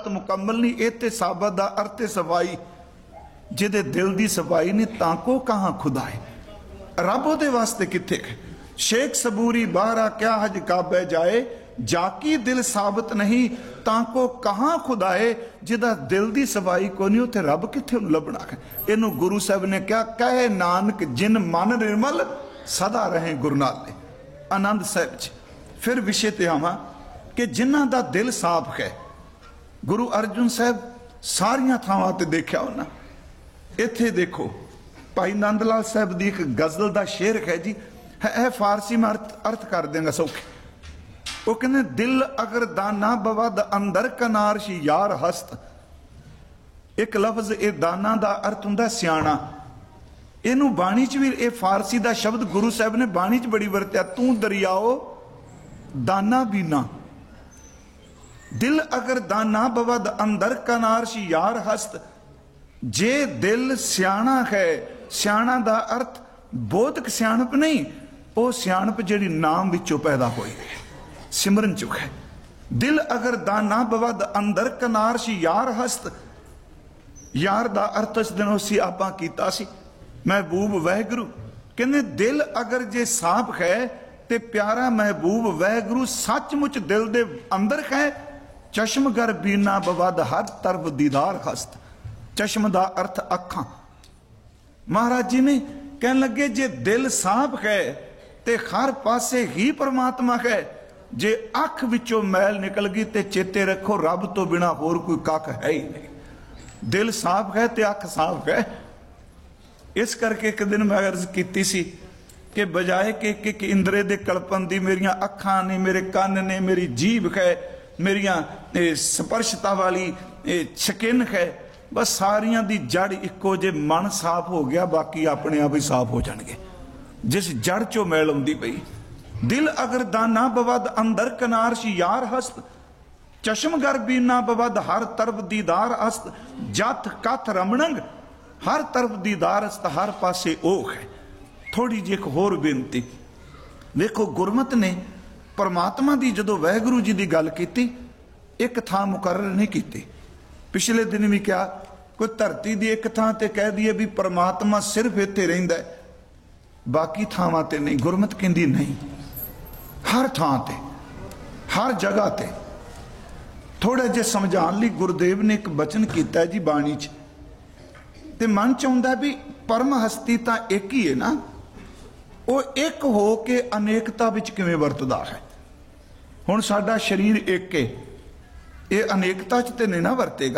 अर्थ मुकम्मल नहीं। इत्थे साबत दा अर्थ है सफाई। जिहदे दिल दी सफाई नहीं ताको कहाँ खुदा है, रब ओहदे वास्ते किथे है। शेख सबूरी बाहरा क्या हज काबे जाए, जाकी दिल साबित नहीं ताको कहाँ खुदा है। जिहदा दिल दी सफाई को नहीं उत्थे रब किथे लभना है। इनू गुरु साहब ने क्या कहे, नानक जिन मन निर्मल सदा रहे गुरु नाले। आनंद साहब च फिर विषय ते आवां कि जिन्हां दा दिल साफ है। गुरु अर्जुन साहब सारियां थावां ते देखिया उन्हां। इत्थे देखो भाई नंद लाल साहब की एक गजल का शेर है जी, है फारसी में अर्थ कर देंगे सौखे। वो कहते दिल अगर दाना बवद अंदर कनारश यार हस्त। एक लफ्ज ये दाना का अर्थ हुंदा सियाणा। इनू बाणी च भी ये फारसी का शब्द गुरु साहब ने बाणी च बड़ी वरत्या, तू दरियाओ दाना बीना। दिल अगर दाना बवद अंदर कनारश यार हस्त। जे दिल सियाणा है, सियाणा दा अर्थ बोधक सियाणप नहीं, वो सियाणप जिहड़ी नाम विचों पैदा हुई है, सिमरन चुक है। दिल अगर दाना बवद अंदर कनारश यार हस्त। यार दा अर्थ इस दिन उसी आपां कीता सी, महबूब वहगुरु। कहने दिल अगर जे साफ है ते प्यारा महबूब वहगुरु सचमुच दिल दे अंदर है। चश्मगर बीना बवद हर तरफ दीदार हस्त। चश्म का अर्थ अखां। महाराज जी ने कहन लगे जे दिल साफ है ते हर पासे ही परमात्मा है। जे अख विचों मैल निकल गई ते चेते रखो रब तो बिना होर कोई कख है ही नहीं। दिल साफ है ते अख साफ है। इस करके एक दिन मैं अर्ज की सी कि बजाए कि इंद्रे दे कल्पन दी मेरियां अखां ने, मेरे कन्न ने, मेरी जीभ है, मेरियां स्पर्शता वाली शकिन है, बस सारियां दी जड़ इको जे मन साफ हो गया बाकी अपने आप ही साफ हो जाएंगे। जिस जड़ चो मैल आउंदी पई। दिल अगर दाना बवद अंदर कनारश यार हस्त। चश्मगर बीना बवद हर तरफ दीदार हस्त। जथ कथ रमणंग हर तरफ दीदार हस्त। हर पासे ओह है। थोड़ी जी एक होर बेनती देखो, गुरमत ने परमात्मा की जदों वाहिगुरू जी की गल की एक थां मुकर्रर नहीं की। पिछले दिन भी क्या कोई धरती की एक थां ते कह दिए भी परमात्मा सिर्फ इत्थे रहिंदा है, बाकी थावां ते नहीं। गुरमत कहंदी नहीं, हर थां ते हर जगह ते। थोड़ा जे समझाने लई गुरुदेव ने एक बचन किया है जी बाणी च, ते मन च आउंदा भी परम हस्ती तां एक ही है ना, वो एक हो के अनेकता विच किवें वरतदा है। हुण साडा शरीर एक है, ये अनेकता च ते नहीं ना वरतेगा,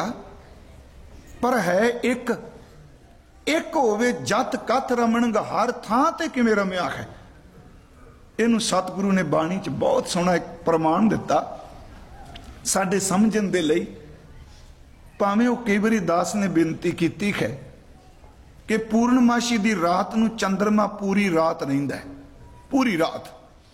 पर है एक। एक होवे जत कथ रमणग हर थां ते किवें रमिया है। इनू सतगुरु ने बाणी च बहुत सोहना एक प्रमाण दिता साडे समझण दे लई। भावें वो कई बारी दास ने बेनती की है कि पूर्णमाशी दी रात नू चंद्रमा पूरी रात रहिंदा है, पूरी रात,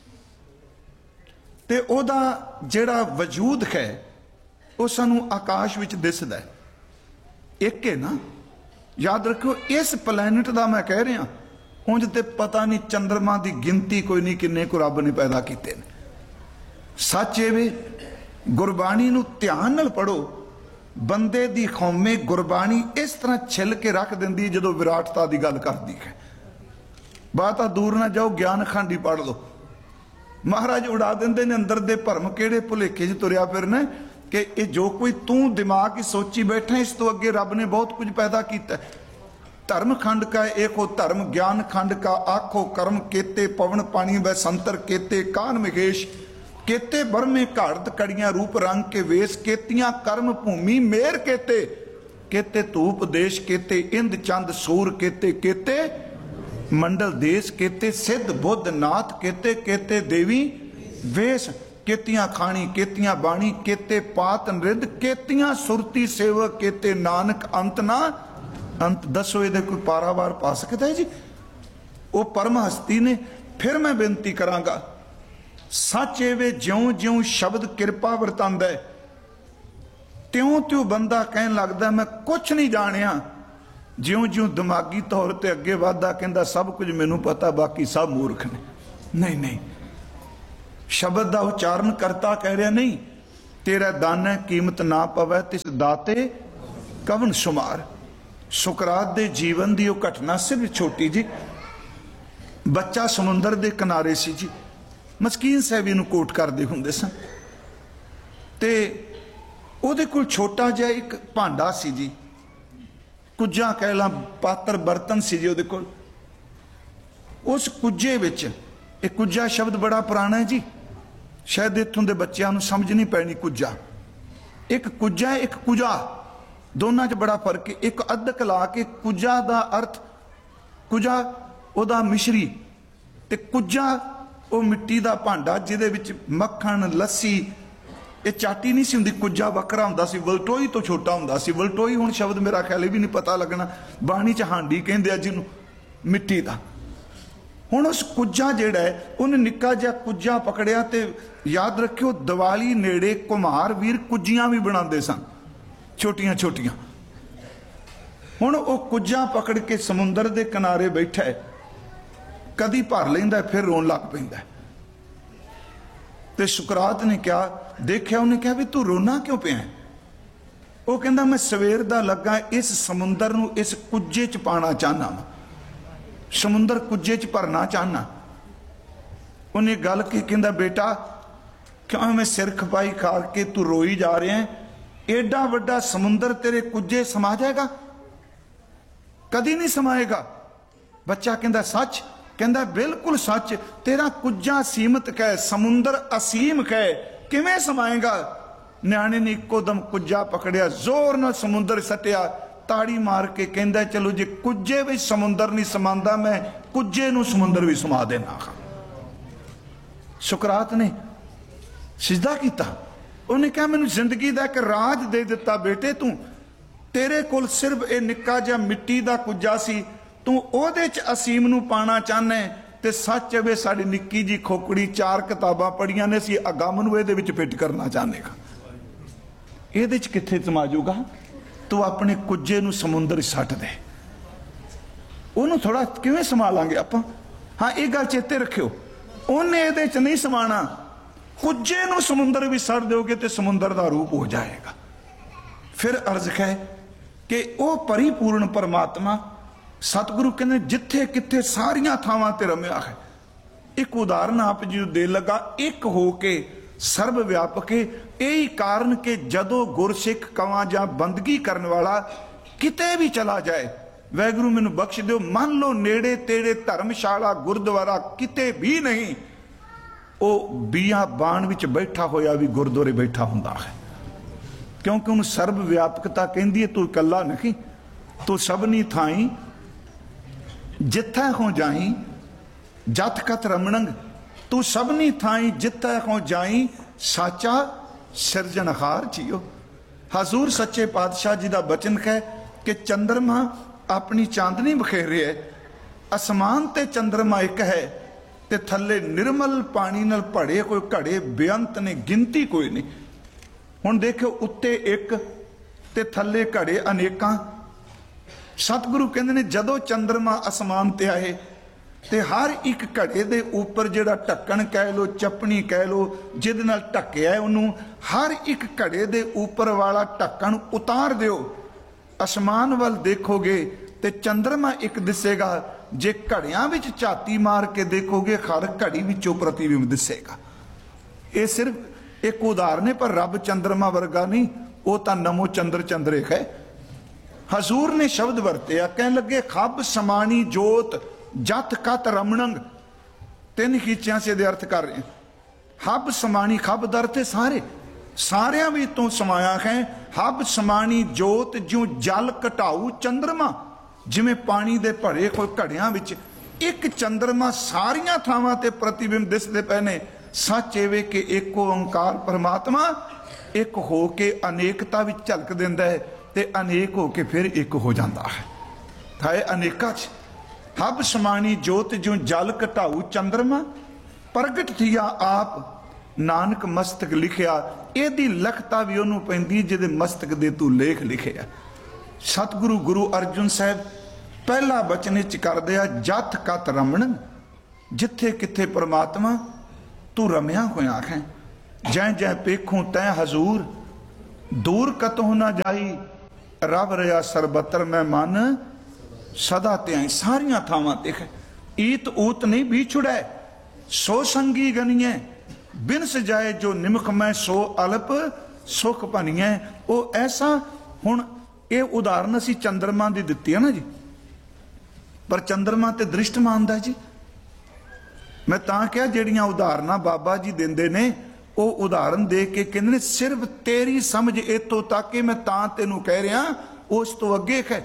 ते ओदा जिहड़ा वजूद है वो सानू आकाश विच दिसदा है। एक है ना, याद रखो इस प्लैनेट का मैं कह रहा, उंज ते पता नहीं चंद्रमा की गिनती कोई नहीं किन्ने को रब ने पैदा किए। सच ये वे गुरबाणी नू ध्यान नाल पढ़ो, बंदे दी कौमे गुरबाणी इस तरह छिल के रख देंदी जदों विराटता की गल करती है। बात दूर ना जाओ, ज्ञान खंड ही पढ़ लो। महाराज उड़ा देंदे ने अंदर दे भरम किहड़े भुलेखे च तुरिया फिरना कि ये जो कोई तू दिमाग ही सोची बैठा, इस तो अगे रब ने बहुत कुछ पैदा किया। धर्म खंड का एक हो धर्म, ज्ञान खंड का आखो कर्म केते, पवन पानी वै संतर केते, कान महेश केते, बरमे घाड़त कड़ियां रूप रंग के वेश केतियां, कर्म भूमि मेर केते, केते धूप देश केते, इंद चंद सूर केते, केते मंडल देश केते, सिद्ध बुद्ध नाथ केते, केते देवी वेश केतियां खानी, केतियां बाणी केते, पात नृद केतियां, सुरती सेवक केते, नानक अंत ना अंत। दसो ये कोई पारावार पा सकता है जी? वो परम हस्ती ने। फिर मैं बेनती करांगा, सच एवे ज्यों ज्यों शब्द कृपा वरतांदा है, त्यों त्यों बंदा कहन लगदा मैं कुछ नहीं जानिया। ज्यों ज्यों दिमागी तौर पर अगे वधदा कहंदा सब कुछ मैनू पता, बाकी सब मूर्ख ने। नहीं नहीं, शब्द का उच्चारण करता कह रहा नहीं, तेरा दाने कीमत ना पवे तिस दाते कवन शुमार। सुकरात दे जीवन दी ओह घटना सिर्फ छोटी जी, बच्चा समुंदर दे किनारे सी जी, मस्कीन साहब नूं कोट करदे हुंदे सन ते ਉਹਦੇ ਕੋਲ छोटा जिहा एक भांडा सी जी, कुजा कह ला पात्र बर्तन सी जी ਉਹਦੇ ਕੋਲ। उस कुजे विच, एक कुजा शब्द बड़ा पुराना है जी, शायद इत्थों दे बच्चों नूं समझ नहीं पैनी। कुजा एक कुजा है, एक कुजा, दोनों च बड़ा फर्क है। एक अदक ला के कुजा दा अर्थ, कुजा ओदा मिश्री ते कुजा वो मिट्टी दा भांडा जिहदे विच मक्खण लस्सी, ये चाटी नहीं सी हुंदी। कुजा वखरा हुंदा सी, वलटोई तो छोटा हुंदा सी। वलटोई हुण शब्द मेरा ख्याल भी नहीं पता लगना, बाणी च हांडी कहंदे आ जिहनूं मिट्टी दा। हुण उस कुजा जिहड़ा है उन्हें निक्का जिहा कुजा पकड़िया ते याद रखियो दिवाली नेड़े कुम्हार वीर कुजियां भी बनाते सन, छोटियां छोटियां। हुण वो कुजा पकड़ के समुंदर दे किनारे बैठा है, कदी भर लैंदा फिर रोन लग पैंदा। ते सुकरात ने क्या देखिया, उन्हें कहा भी तू रोना क्यों पिया है? वो कहंदा मैं सवेर दा लगा इस समुंदर नूं इस कुजे च पाना चाहना वा, समुंदर कुजे च भरना चाहना। उन्हें गल की कहंदा बेटा क्यों मैं सिर खपाई खा के तू रोई जा रहा है? एडा वड्डा समुंदर तेरे कुजे समा जाएगा? कदी नहीं समाएगा। बच्चा कहंदा सच? कहंदा बिल्कुल सच, तेरा कुजा सीमित कै, समुंदर असीम कै, किवें समाएगा? न्याणे ने इको दम कुजा पकड़िया, जोर नाल समुंदर सटिया, ताड़ी मार के कहंदा चलो जे कुजे विच समुंदर नहीं समांदा मैं कुजे नूं समुंदर भी समा देना। सुकरात ने सिजदा कीता। उन्हें कहा मैनूं जिंदगी दा एक राज दे दिता बेटे, तू तेरे कोल सिर्फ ये निक्का जिहा मिट्टी दा कुजा सी, तू ओहदे च असीम नूं पाना चाहना है। ते सच वे साडी निक्की जी खोकड़ी 4 किताबां पढ़ियां ने, असीं अगम नूं इहदे विच फिट करना चाहने का। इहदे च कित्थे समा जाऊगा? तू अपने कुजे नूं समुंदर सट दे, उन्होंने थोड़ा किवें संभालांगे आपां? हाँ ये गल चेते रखियो, उन्हें इहदे च नहीं समाना। कुजे नूं समुंदर भी सट दोगे तो समुंदर का रूप हो जाएगा। फिर अर्ज है कि वह परिपूर्ण परमात्मा सतगुरु कहने जिथे किथे सारिया थावां ते रमिया है। एक उदाहरण आप जी दे लगा, एक हो के सर्व व्यापक है। यही कारण के जदों गुरसिख कवां जां बंदगी करने वाला किते भी चला जाए, वैगुरु मैनू बख्श दो, मान लो नेड़े तेड़े धर्मशाला गुरुद्वारा किते भी नहीं, वो बिया बाण विच बैठा होया भी गुरुद्वारे बैठा हुंदा है। क्योंकि उन्हें सर्व व्यापकता कहती है, तू इकला नहीं, तू सबनी थाई जिथे हो जाई जत कत रमणंग, तू सबनी थाई जिथे हो जाई साचा सिरजनहार जियो। हजूर सच्चे पातशाह जी का बचन है कि चंद्रमा अपनी चांदनी बखेर रहा है, आसमान ते चंद्रमा एक है, ते थले निर्मल पानी नाल भरे कोई घड़े बेअंत ने, गिनती कोई नहीं। हुण देखो उत्ते एक ते थले घड़े अनेकां। सतगुरु कहंदे ने जदों चंद्रमा आसमान ते आए ते हर एक घड़े दे ऊपर जिहड़ा ढक्कन कह लो, चपनी कह लो, जिहदे नाल ढक्किया है उहनूं, हर एक घड़े दे ऊपर वाला ढक्कन उतार दिओ। आसमान वल देखोगे ते चंद्रमा एक दिसेगा, जे घड़ियां विच झाती मार के देखोगे हर घड़ी विचों प्रतिबिंब दिसेगा। ये सिर्फ एक उदाहरण है, पर रब चंद्रमा वर्गा नहीं, वो तो नमो चंद्र चंद्रेख है। हजूर ने शब्द वरतिया, कहने लगे खब समानी जोत जत कत रमणंग। 3 खींचियां से अर्थ कर रहे हैं। हब समानी, खब दर थे सारे, सारिया भी तो समाया है। हब समानी जोत ज्यों जल घटाऊ चंद्रमा, जिमें पानी दे भरे कोई घड़ियां विच एक चंद्रमा सारिया थावां ते प्रतिबिंब दिसदे पए ने। सच एवे कि एक ओंकार परमात्मा एक हो के अनेकता विच झलक दिंदा है ते अनेक हो के फिर एक हो जाता है। थाए अनेका च हब समानी जोत ज्यों जल घटाऊ चंद्रमा, प्रगट थिया आप नानक मस्तक लिखिया। एदी लखता भी उन्होंने पैंदी जिहदे मस्तक दे तू लेख लिखिया। सतगुरु गुरु अर्जुन साहब पहला बचन च कर दिया, जत कत रमण, जिथे किथे परमात्मा तू रमिया होया है। जै जै पेखूं तै हजूर, दूर कतहु ना जाई, रब रहा सरबतर मैं मन सदा त्याई। सारिया थावां ते ईत ऊत नहीं बीछुड़ै, सो संगी गनिए, बिन सजाए जो निमख मैं सो अल्प सुख भनिए। वो ऐसा हुण ये उदाहरण असी चंद्रमा की दिती है ना जी, पर चंद्रमा ते दृष्ट मानदा जी। मैं तां क्या जड़ियां उदाहरण बाबा जी देंदे ने, वो उदाहरण दे के कहंदे ने सिर्फ तेरी समझ इतों तक कि मैं तां तेनू कह रहा, उस तो अगे है।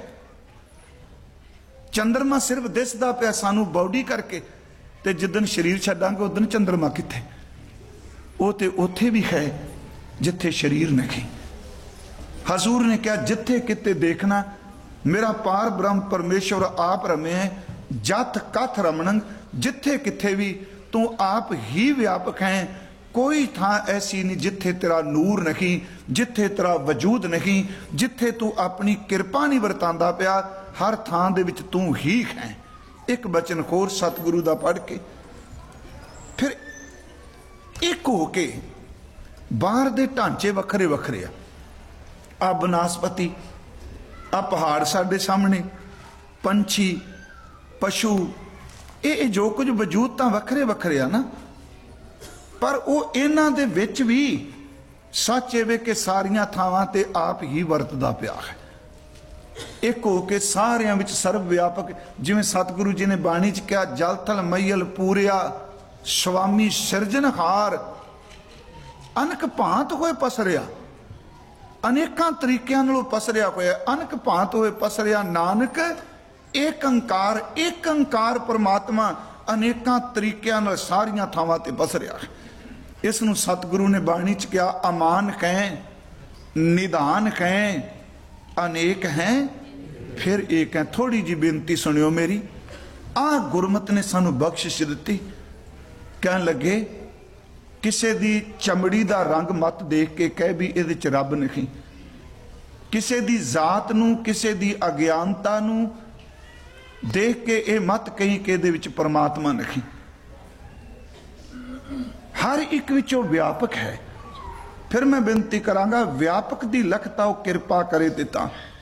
चंद्रमा सिर्फ दिसदा पिया सानू बॉडी करके, ते जिदन शरीर छड्डांगे उदन चंद्रमा कित्थे? वो ते उत्थे भी है जिथे शरीर नहीं। हजूर ने कहा जिथे किते देखना मेरा पार ब्रह्म परमेश्वर आप रमे है, जत कथ रमणंग, जिथे किथे भी तू आप ही व्यापक है। कोई थां ऐसी नहीं जिथे तेरा नूर नहीं, जिथे तेरा वजूद नहीं, जिथे तू अपनी किरपा नहीं वरतांदा पिया, हर थां दे विच तू ही है। एक बचन होर सतगुरु दा पढ़ के फिर एक होके बाहर दे ढांचे वखरे वखरे आ बनस्पति, आ पहाड़ साडे सामने, पंछी पशु, ये जो कुछ वजूद तां वखरे वखरे आ ना, पर वो इन्हां दे विच भी सच एवे कि सारियां थावां ते आप ही वरतदा पिया है। एक होके सारियां विच सर्व व्यापक, जिवें सतगुरु जी ने बाणी च कहा जल थल मैयल पूरिया स्वामी सिरजनहार, अनक भांत होए पसरिया, अनेकां तरीकिਆਂ नालों पसरिया होया, अनक भांत होए पसरिया नानक एक अंकार, एक अंकार परमात्मा अनेकां तरीकिਆਂ नाल सारियां थावां ते पसरिया। इस नूं सतगुरु ने बाणी च कहा अमान है, निदान है, अनेक हैं फिर एक है। थोड़ी जी बेनती सुनियो मेरी, आ गुरमत ने सानू बख्शिश दिती। कहन लगे किसे दी चमड़ी दा रंग मत देख के कह भी इहदे च रब नहीं, किसे दी जात नूं, किसे दी अज्ञानता नूं देख के ये मत कहीं कि इहदे विच परमात्मा नहीं। हर एक विचों व्यापक है। फिर मैं बेनती करांगा व्यापक दी लखता वो किरपा करे दिता।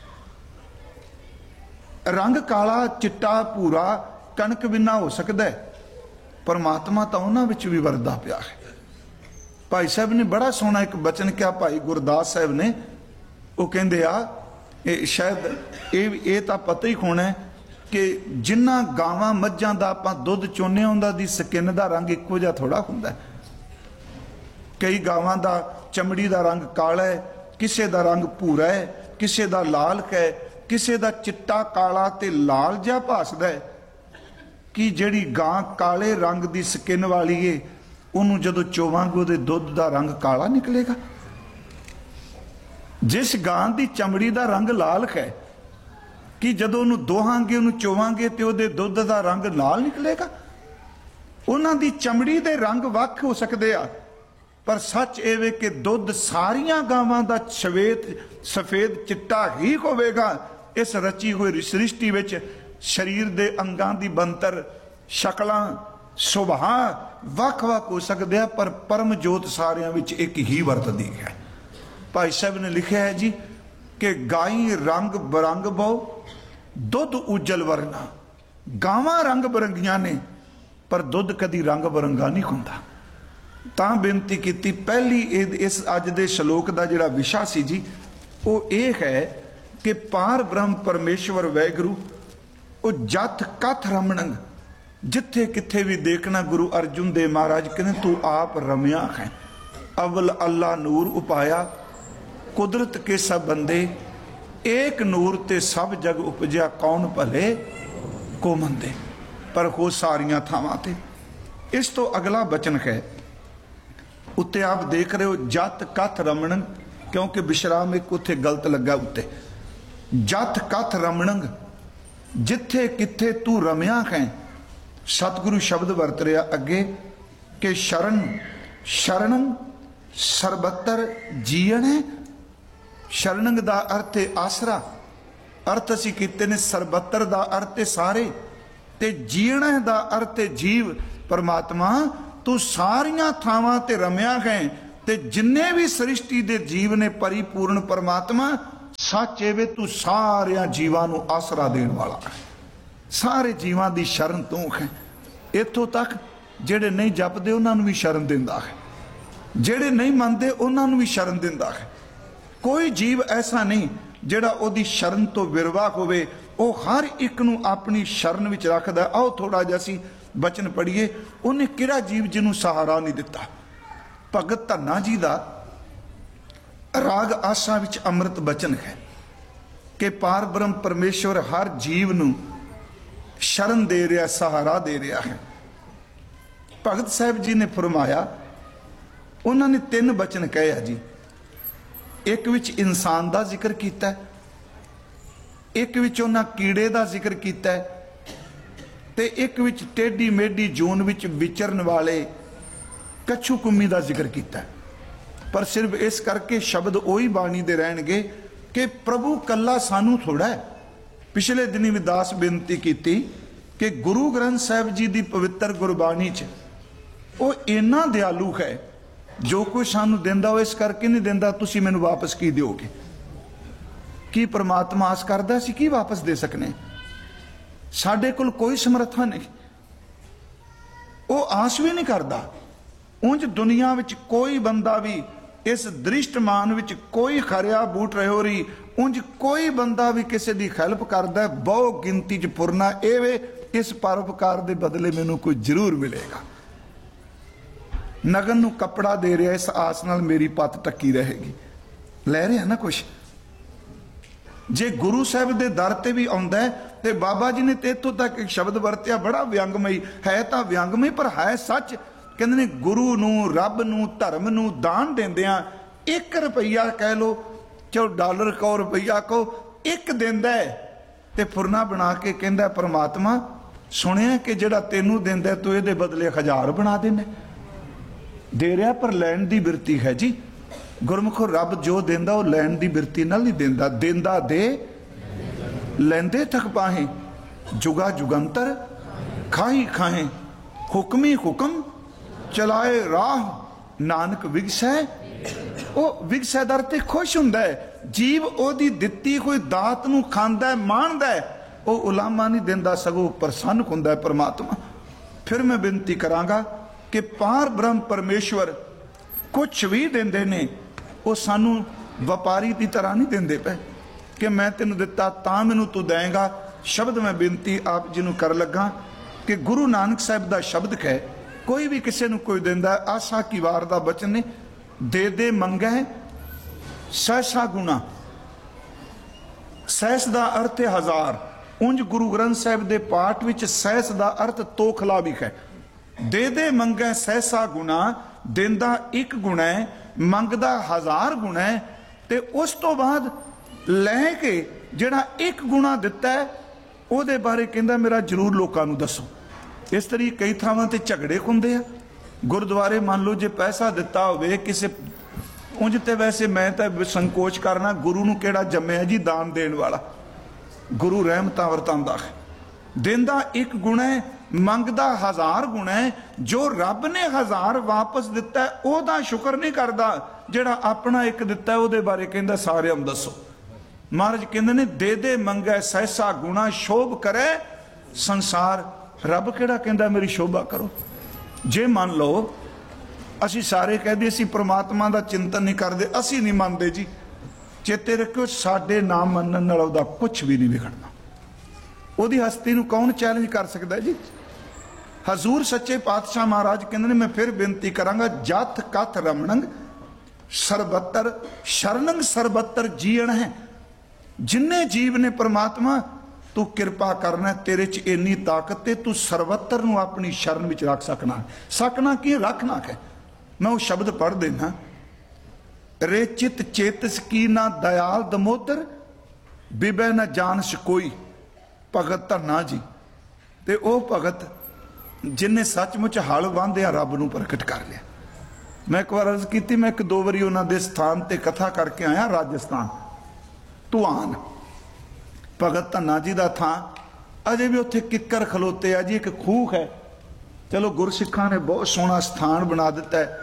रंग काला चिट्टा भूरा कणक बिना हो सकता है, परमात्मा तो उन्हां विच भी वरदा पिया है। भाई साहब ने बड़ा सोहना एक बचन किया, भाई गुरदास साहब ने, वो कहंदे आ शायद ये तो पता ही होना है कि जिन्ना गावां मझां दा आपां दुध चोने उन्हां दी स्किन दा रंग इक्को जिहा थोड़ा हुंदा है। कई गावां दा चमड़ी दा रंग काला है, किसे दा रंग भूरा है, किसे दा लाल है, किसे दा चिट्टा काला ते लाल जिहा भासदा है। कि जिहड़ी गां काले रंग दी स्किन वाली है, उन्होंने जदों चोवांगे उहदे दुध दा रंग काला निकलेगा। जिस गां दी चमड़ी दा रंग लाल है, कि जदों उन्होंने दोहांगे उन्होंने चोवांगे तो उहदे दुध दा रंग लाल निकलेगा। उन्हां दी चमड़ी दे रंग वख हो सकदे आ, पर सच एवे कि दुध सारियां गावां दा सफेद चिट्टा ही होवेगा। इस रची हुई सृष्टि विच शरीर दे अंगां दी बनतर, शक्लां, सुभाव वख वख हो सकदे आ, पर परम जोत सारियां विच एक ही वरतदी है। भाई साहब ने लिखा है जी कि गाई रंग बरंग बहु दुध उजल वरना। गावां रंग बरंगियां ने, पर दुध कदी रंग बरंगा नहीं हुंदा। तां बेनती की पहली इस अज दे श्लोक का जिहड़ा विशा सी जी, वो ये है कि पार ब्रह्म परमेश्वर वैगुरु वो जथ कथ रमणंग, जिथे किथे भी देखना गुरु अर्जुन देव महाराज कहते तू आप रमया है। अव्वल अल्लाह नूर उपाया, कुदरत के सब बंदे, एक नूर ते सब जग उपजया, कौन भले को मंदे। पर हो सारियां थावां ते। इस तो अगला बचन है, उत्ते आप देख रहे हो जत कथ रमणंग, क्योंकि विश्राम एक उत्थे गलत लगा उत्ते। जत कथ रमणंग, जिथे किथे तू रमया है। सतगुरु शब्द वरत रहा अगे कि शरण शरणं सर्वत्र जीण है। शरणंग दा अर्थ है आसरा, अर्थ असी कीते ने सर्वत्र दा अर्थ है सारे, ते जीण दा अर्थ है जीव। परमात्मा तू सारियां थावां ते रमया है, ਤੇ ਜਿੰਨੇ ਵੀ ਸ੍ਰਿਸ਼ਟੀ ਦੇ ਜੀਵ ਨੇ ਪਰਿਪੂਰਨ ਪਰਮਾਤਮਾ ਸੱਚ ਏ ਵੇ ਤੂੰ ਸਾਰਿਆਂ ਜੀਵਾਂ ਨੂੰ ਆਸਰਾ ਦੇਣ ਵਾਲਾ ਹੈ, ਸਾਰੇ ਜੀਵਾਂ ਦੀ ਸ਼ਰਨ ਤੂੰ ਹੈ। ਇੱਥੋਂ ਤੱਕ ਜਿਹੜੇ ਨਹੀਂ ਜਪਦੇ ਉਹਨਾਂ ਨੂੰ ਵੀ ਸ਼ਰਨ ਦਿੰਦਾ ਹੈ, ਜਿਹੜੇ ਨਹੀਂ ਮੰਨਦੇ ਉਹਨਾਂ ਨੂੰ ਵੀ ਸ਼ਰਨ ਦਿੰਦਾ ਹੈ। ਕੋਈ ਜੀਵ ਐਸਾ ਨਹੀਂ ਜਿਹੜਾ ਉਹਦੀ ਸ਼ਰਨ ਤੋਂ ਵਿਰਵਾ ਹੋਵੇ, ਉਹ ਹਰ ਇੱਕ ਨੂੰ ਆਪਣੀ ਸ਼ਰਨ ਵਿੱਚ ਰੱਖਦਾ। ਆਓ ਥੋੜਾ ਜਿਹਾ ਅਸੀਂ ਬਚਨ ਪੜ੍ਹੀਏ। ਉਹਨੇ ਕਿਹੜਾ ਜੀਵ ਜਿਹਨੂੰ ਸਹਾਰਾ ਨਹੀਂ ਦਿੱਤਾ। ਭਗਤ ਧੰਨਾ ਜੀ ਦਾ ਰਾਗ ਆਸਾ ਵਿੱਚ ਅੰਮ੍ਰਿਤ ਬਚਨ ਹੈ ਕਿ ਪਾਰ ਬ੍ਰਹਮ ਪਰਮੇਸ਼ਵਰ ਹਰ ਜੀਵ ਨੂੰ ਸ਼ਰਨ ਦੇ ਰਿਹਾ, ਸਹਾਰਾ ਦੇ ਰਿਹਾ ਹੈ। ਭਗਤ ਸਾਹਿਬ ਜੀ ਨੇ ਫਰਮਾਇਆ, ਉਹਨਾਂ ਨੇ 3 ਬਚਨ ਕਹੇ ਆ ਜੀ। ਇੱਕ ਵਿੱਚ ਇਨਸਾਨ ਦਾ ਜ਼ਿਕਰ ਕੀਤਾ, ਇੱਕ ਵਿੱਚ ਉਹਨਾਂ ਕੀੜੇ ਦਾ ਜ਼ਿਕਰ ਕੀਤਾ, ਤੇ ਇੱਕ ਵਿੱਚ ਟੇਢੀ ਮੇਢੀ ਜੂਨ ਵਿੱਚ ਵਿਚਰਨ ਵਾਲੇ ਕੱਛੂ ਕੁੰਮੀ ਦਾ ਜ਼ਿਕਰ ਕੀਤਾ। ਪਰ ਸਿਰਫ ਇਸ ਕਰਕੇ ਸ਼ਬਦ ਉਹੀ ਬਾਣੀ ਦੇ ਰਹਿਣਗੇ ਕਿ ਪ੍ਰਭੂ ਕੱਲਾ ਸਾਨੂੰ ਥੋੜਾ ਹੈ। ਪਿਛਲੇ ਦਿਨੀ ਵੀ ਦਾਸ ਬੇਨਤੀ ਕੀਤੀ ਕਿ ਗੁਰੂ ਗ੍ਰੰਥ ਸਾਹਿਬ ਜੀ ਦੀ ਪਵਿੱਤਰ ਗੁਰਬਾਣੀ 'ਚ ਉਹ ਇੰਨਾ ਦਿਆਲੂ ਹੈ, ਜੋ ਕੁਝ ਸਾਨੂੰ ਦਿੰਦਾ ਉਹ ਇਸ ਕਰਕੇ ਨਹੀਂ ਦਿੰਦਾ ਤੁਸੀਂ ਮੈਨੂੰ ਵਾਪਸ ਕੀ ਦਿਓਗੇ। ਕੀ ਪਰਮਾਤਮਾ ਆਸ ਕਰਦਾ ਸੀ ਕੀ ਵਾਪਸ ਦੇ ਸਕਨੇ? ਸਾਡੇ ਕੋਲ ਕੋਈ ਸਮਰੱਥਾ ਨਹੀਂ, ਉਹ ਆਸ ਵੀ ਨਹੀਂ ਕਰਦਾ। ਉਂਝ ਦੁਨੀਆ ਵਿੱਚ ਕੋਈ ਬੰਦਾ ਵੀ ਇਸ ਦ੍ਰਿਸ਼ਟਮਾਨ ਵਿੱਚ ਕੋਈ ਖਰਿਆ ਬੂਟ ਰਹਿਓ ਰਹੀ, ਉਂਝ ਕੋਈ ਬੰਦਾ ਵੀ ਕਿਸੇ ਦੀ ਹੈਲਪ ਕਰਦਾ ਬਹੁ ਗਿਣਤੀ 'ਚ ਪੁਰਨਾ ਇਹ ਵੇ ਇਸ ਪਰਉਪਕਾਰ ਦੇ ਬਦਲੇ ਮੈਨੂੰ ਕੋਈ ਜ਼ਰੂਰ ਮਿਲੇਗਾ। ਨਗਨ ਨੂੰ ਕੱਪੜਾ ਦੇ ਰਿਹਾ ਇਸ ਆਸ ਨਾਲ ਮੇਰੀ ਪੱਤ ਟੱਕੀ ਰਹੇਗੀ। ਲੈ ਰਿਹਾ ਨਾ ਕੁਛ। ਜੇ ਗੁਰੂ ਸਾਹਿਬ ਦੇ ਦਰ ਤੇ ਵੀ ਆਉਂਦਾ ਹੈ ਤੇ ਬਾਬਾ ਜੀ ਨੇ ਤੇ ਇੱਥੋਂ ਤੱਕ ਇੱਕ ਸ਼ਬਦ ਵਰਤਿਆ ਬੜਾ ਵਿਅੰਗਮਈ ਹੈ, ਤਾਂ ਵਿਅੰਗਮਈ ਪਰ ਹੈ ਸੱਚ। ਕਹਿੰਦੇ ਨੇ ਗੁਰੂ ਨੂੰ, ਰੱਬ ਨੂੰ, ਧਰਮ ਨੂੰ ਦਾਨ ਦਿੰਦਿਆਂ 1 ਰੁਪਈਆ ਕਹਿ ਲੋ, ਚਾਹੇ ਡਾਲਰ ਕਹੋ, ਰੁਪਈਆ ਕਹੋ, ਇੱਕ ਦਿੰਦਾ ਤੇ ਫੁਰਨਾ ਬਣਾ ਕੇ ਕਹਿੰਦਾ ਪਰਮਾਤਮਾ ਸੁਣਿਆ ਕਿ ਜਿਹੜਾ ਤੈਨੂੰ ਦਿੰਦਾ ਤੂੰ ਇਹਦੇ ਬਦਲੇ 1000 ਬਣਾ ਦੇਣਾ। ਦੇ ਰਿਹਾ ਪਰ ਲੈਣ ਦੀ ਬਿਰਤੀ ਹੈ ਜੀ। ਗੁਰਮੁਖੋ ਰੱਬ ਜੋ ਦਿੰਦਾ ਉਹ ਲੈਣ ਦੀ ਬਿਰਤੀ ਨਾਲ ਨਹੀਂ ਦਿੰਦਾ। ਦਿੰਦਾ ਦੇ ਲੈਂਦੇ ਤੱਕ ਪਾਹੇ, ਜੁਗਾ ਜੁਗੰਤਰ ਖਾਹੀ ਖਾਹੇ, ਹੁਕਮੀ ਹੁਕਮ ਚਲਾਏ ਰਾਹ ਨਾਨਕ ਵਿਗਸੈ। ਉਹ ਵਿਗਸੈ ਦਰ ਤੇ ਖੁਸ਼ ਹੁੰਦਾ ਹੈ। ਜੀਵ ਉਹਦੀ ਦਿੱਤੀ ਹੋਈ ਦਾਤ ਨੂੰ ਖਾਂਦਾ ਮਾਣਦਾ, ਉਹ ਉਲਾਮਾ ਨਹੀਂ ਦਿੰਦਾ, ਸਗੋਂ ਪ੍ਰਸੰਨ ਹੁੰਦਾ ਹੈ ਪਰਮਾਤਮਾ। ਫਿਰ ਮੈਂ ਬੇਨਤੀ ਕਰਾਂਗਾ ਕਿ ਪਾਰ ਬ੍ਰਹਮ ਪਰਮੇਸ਼ਵਰ ਕੁਛ ਵੀ ਦਿੰਦੇ ਨੇ ਉਹ ਸਾਨੂੰ ਵਪਾਰੀ ਦੀ ਤਰ੍ਹਾਂ ਨਹੀਂ ਦਿੰਦੇ ਪਏ ਕਿ ਮੈਂ ਤੈਨੂੰ ਦਿੱਤਾ ਤਾਂ ਮੈਨੂੰ ਤੂੰ ਦੇਂਗਾ। ਸ਼ਬਦ ਮੈਂ ਬੇਨਤੀ ਆਪ ਜੀ ਨੂੰ ਕਰ ਲੱਗਾ ਕਿ ਗੁਰੂ ਨਾਨਕ ਸਾਹਿਬ ਦਾ ਸ਼ਬਦ ਹੈ, ਕੋਈ ਵੀ ਕਿਸੇ ਨੂੰ ਕੋਈ ਦਿੰਦਾ, ਆਸਾ ਕੀ ਵਾਰ ਦਾ ਬਚਨ ਨੇ, ਦੇ ਦੇ ਮੰਗੈ ਸਹਿਸਾ ਗੁਣਾ। ਸਹਿਸ ਦਾ ਅਰਥ ਹੈ 1000। ਉਂਝ ਗੁਰੂ ਗ੍ਰੰਥ ਸਾਹਿਬ ਦੇ ਪਾਠ ਵਿੱਚ ਸਹਿਸ ਦਾ ਅਰਥ ਤੋਖਲਾ ਵੀ ਹੈ। ਦੇ ਦੇ ਮੰਗੈ ਸਹਿਸਾ ਗੁਣਾ, ਦਿੰਦਾ 1 ਗੁਣਾ ਹੈ, ਮੰਗਦਾ 1000 ਗੁਣਾ ਹੈ। ਤੇ ਉਸ ਤੋਂ ਬਾਅਦ ਲੈ ਕੇ ਜਿਹੜਾ 1 ਗੁਣਾ ਦਿੱਤਾ ਹੈ ਉਹਦੇ ਬਾਰੇ ਕਹਿੰਦਾ ਮੇਰਾ ਜ਼ਰੂਰ ਲੋਕਾਂ ਨੂੰ ਦੱਸੋ। ਇਸ ਤਰੀ ਕਈ ਥਾਵਾਂ ਤੇ ਝਗੜੇ ਹੁੰਦੇ ਆ। ਗੁਰਦੁਆਰੇ ਮੰਨ ਲਓ ਜੇ ਪੈਸਾ ਦਿੱਤਾ ਹੋਵੇ ਕਿਸੇ, ਉਂਝ ਤੇ ਵੈਸੇ ਮੈਂ ਤਾਂ ਸੰਕੋਚ ਕਰਨਾ ਗੁਰੂ ਨੂੰ ਕਿਹੜਾ ਜੰਮਿਆ ਜੀ ਦਾਨ ਦੇਣ ਵਾਲਾ। ਗੁਰੂ ਰਹਿਮਤਾਂ ਵਰਤਾਂਦਾ ਹੈ। ਦਿੰਦਾ 1 ਗੁਣਾ ਹੈ, ਮੰਗਦਾ 1000 ਗੁਣਾ ਹੈ। ਜੋ ਰੱਬ ਨੇ 1000 ਵਾਪਸ ਦਿੱਤਾ ਉਹਦਾ ਸ਼ੁਕਰ ਨਹੀਂ ਕਰਦਾ, ਜਿਹੜਾ ਆਪਣਾ 1 ਦਿੱਤਾ ਉਹਦੇ ਬਾਰੇ ਕਹਿੰਦਾ ਸਾਰਿਆਂ ਨੂੰ ਦੱਸੋ। ਮਹਾਰਾਜ ਕਹਿੰਦੇ ਨੇ ਦੇ ਦੇ ਮੰਗੈ ਸਹਿਸਾ ਗੁਣਾ, ਸ਼ੋਭ ਕਰੇ ਸੰਸਾਰ। ਰੱਬ ਕਿਹੜਾ ਕਹਿੰਦਾ ਮੇਰੀ ਸ਼ੋਭਾ ਕਰੋ। ਜੇ ਮੰਨ ਲਓ ਅਸੀਂ ਸਾਰੇ ਕਹਦੇ ਅਸੀਂ ਪ੍ਰਮਾਤਮਾ ਦਾ ਚਿੰਤਨ ਨਹੀਂ ਕਰਦੇ, ਅਸੀਂ ਨਹੀਂ ਮੰਨਦੇ ਜੀ, ਚੇਤੇ ਰੱਖਿਓ ਸਾਡੇ ਨਾ ਮੰਨਣ ਨਾਲ ਉਹਦਾ ਕੁਝ ਵੀ ਨਹੀਂ ਵਿਗੜਨਾ। ਉਹਦੀ ਹਸਤੀ ਨੂੰ ਕੌਣ ਚੈਲੰਜ ਕਰ ਸਕਦਾ ਜੀ? ਹਜ਼ੂਰ ਸੱਚੇ ਪਾਤਸ਼ਾਹ ਮਹਾਰਾਜ ਕਹਿੰਦੇ ਨੇ, ਮੈਂ ਫਿਰ ਬੇਨਤੀ ਕਰਾਂਗਾ, ਜਥ ਕਥ ਰਮਣੰਗ ਸਰਬੱਤਰ ਸ਼ਰਨੰਗ ਸਰਬੱਤਰ ਜੀਣ ਹੈ। ਜਿੰਨੇ ਜੀਵ ਨੇ ਪ੍ਰਮਾਤਮਾ ਤੂੰ ਕਿਰਪਾ ਕਰਨਾ, ਤੇਰੇ 'ਚ ਇੰਨੀ ਤਾਕਤ ਤੇ ਤੂੰ ਸਰਬੱਤਰ ਨੂੰ ਆਪਣੀ ਸ਼ਰਨ ਵਿੱਚ ਰੱਖ ਸਕਣਾ ਕੀ ਰੱਖਣਾ ਹੈ। ਮੈਂ ਉਹ ਸ਼ਬਦ ਪੜ੍ਹ ਦੇਣਾ, ਰੇ ਚਿਤ ਚੇਤਸ ਕੀ ਨਾ ਦਇਆਲ ਦਮੋਦਰ, ਬਿਬੈ ਨਾ ਜਾਣਸ ਕੋਈ। ਭਗਤ ਧੰਨਾ ਜੀ ਤੇ ਉਹ ਭਗਤ ਜਿਨਨੇ ਸੱਚਮੁੱਚ ਹਲ ਵਾਂਧਿਆ ਰੱਬ ਨੂੰ ਪ੍ਰਗਟ ਕਰ ਲਿਆ। ਮੈਂ ਇੱਕ ਵਾਰ ਅਰਜ਼ ਕੀਤੀ, ਮੈਂ 1-2 ਵਾਰੀ ਉਹਨਾਂ ਦੇ ਸਥਾਨ ਤੇ ਕਥਾ ਕਰਕੇ ਆਇਆ, ਰਾਜਸਥਾਨ ਧੁਆਨ। ਭਗਤ ਧੰਨਾ ਜੀ ਦਾ ਥਾਂ ਅਜੇ ਵੀ ਉੱਥੇ ਕਿੱਕਰ ਖਲੋਤੇ ਆ ਜੀ। ਇੱਕ ਖੂਹ ਹੈ, ਚਲੋ ਗੁਰਸਿੱਖਾਂ ਨੇ ਬਹੁਤ ਸੋਹਣਾ ਸਥਾਨ ਬਣਾ ਦਿੱਤਾ ਹੈ।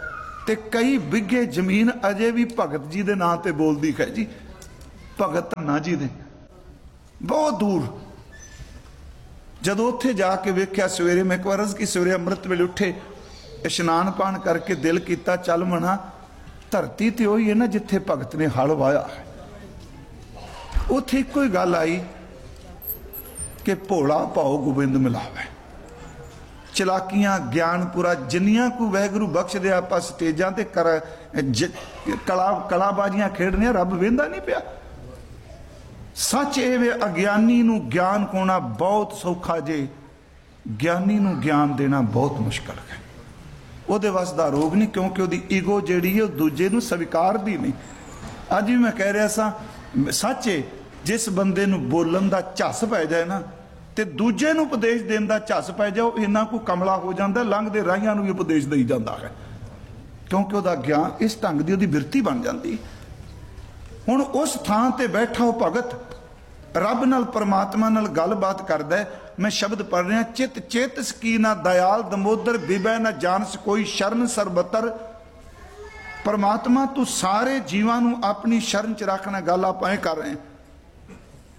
ते कई बिघे जमीन अजे भी भगत जी के नाम से बोलती है जी, भगत धन्ना जी दे बहुत दूर। जदों उत्थे जाके वेख्या सवेरे, मैं एक बार अर्ज की सवेरे अमृत वेले उठे, इशनान पान करके दिल किया चल मना धरती तो वही है ना जिथे भगत ने हल वाया है। उत्थे इक्को ही गल आई कि भोला भाओ गोबिंद मिलावे, चलाकियां ज्ञानपुरा जिन्नियां को वैगुरु बख्श दे आपां स्टेजां ते कलाबाजियां खेडने रब वेंदा नहीं पिया। सच ये वे अज्ञानी नूं ज्ञान कोना बहुत सौखा जे, ज्ञानी नूं ज्ञान देना बहुत मुश्किल है। ਉਹਦੇ वस ਦਾ रोग नहीं, क्योंकि ਉਹਦੀ ईगो ਜਿਹੜੀ है दूजे ਨੂੰ स्वीकारदी नहीं। ਅੱਜ भी मैं कह रहा सा सच है, जिस बंदे ਨੂੰ बोलन ਦਾ ਝੱਸ पै जाए ना ਤੇ ਦੂਜੇ ਨੂੰ ਉਪਦੇਸ਼ ਦੇਣ ਦਾ ਝੱਸ ਪੈ ਜਾਓ, ਇੰਨਾ ਕੋ ਕਮਲਾ ਹੋ ਜਾਂਦਾ ਲੰਘਦੇ ਰਾਹੀਆਂ ਨੂੰ ਵੀ ਉਪਦੇਸ਼ ਦੇਈ ਜਾਂਦਾ ਹੈ, ਕਿਉਂਕਿ ਉਹਦਾ ਗਿਆਨ ਇਸ ਢੰਗ ਦੀ ਉਹਦੀ ਬਿਰਤੀ ਬਣ ਜਾਂਦੀ। ਹੁਣ ਉਸ ਥਾਂ ਤੇ ਬੈਠਾ ਉਹ ਭਗਤ ਰੱਬ ਨਾਲ परमात्मा ਨਾਲ ਗੱਲਬਾਤ ਕਰਦਾ है। मैं शब्द पढ़ रहा, चित चेतस की ना दयाल दमोदर बिबै ना जानस कोई शरण सरबतर। परमात्मा तू सारे जीवां नू अपनी शरण च रखना, गल आप ऐ कर रहे हैं।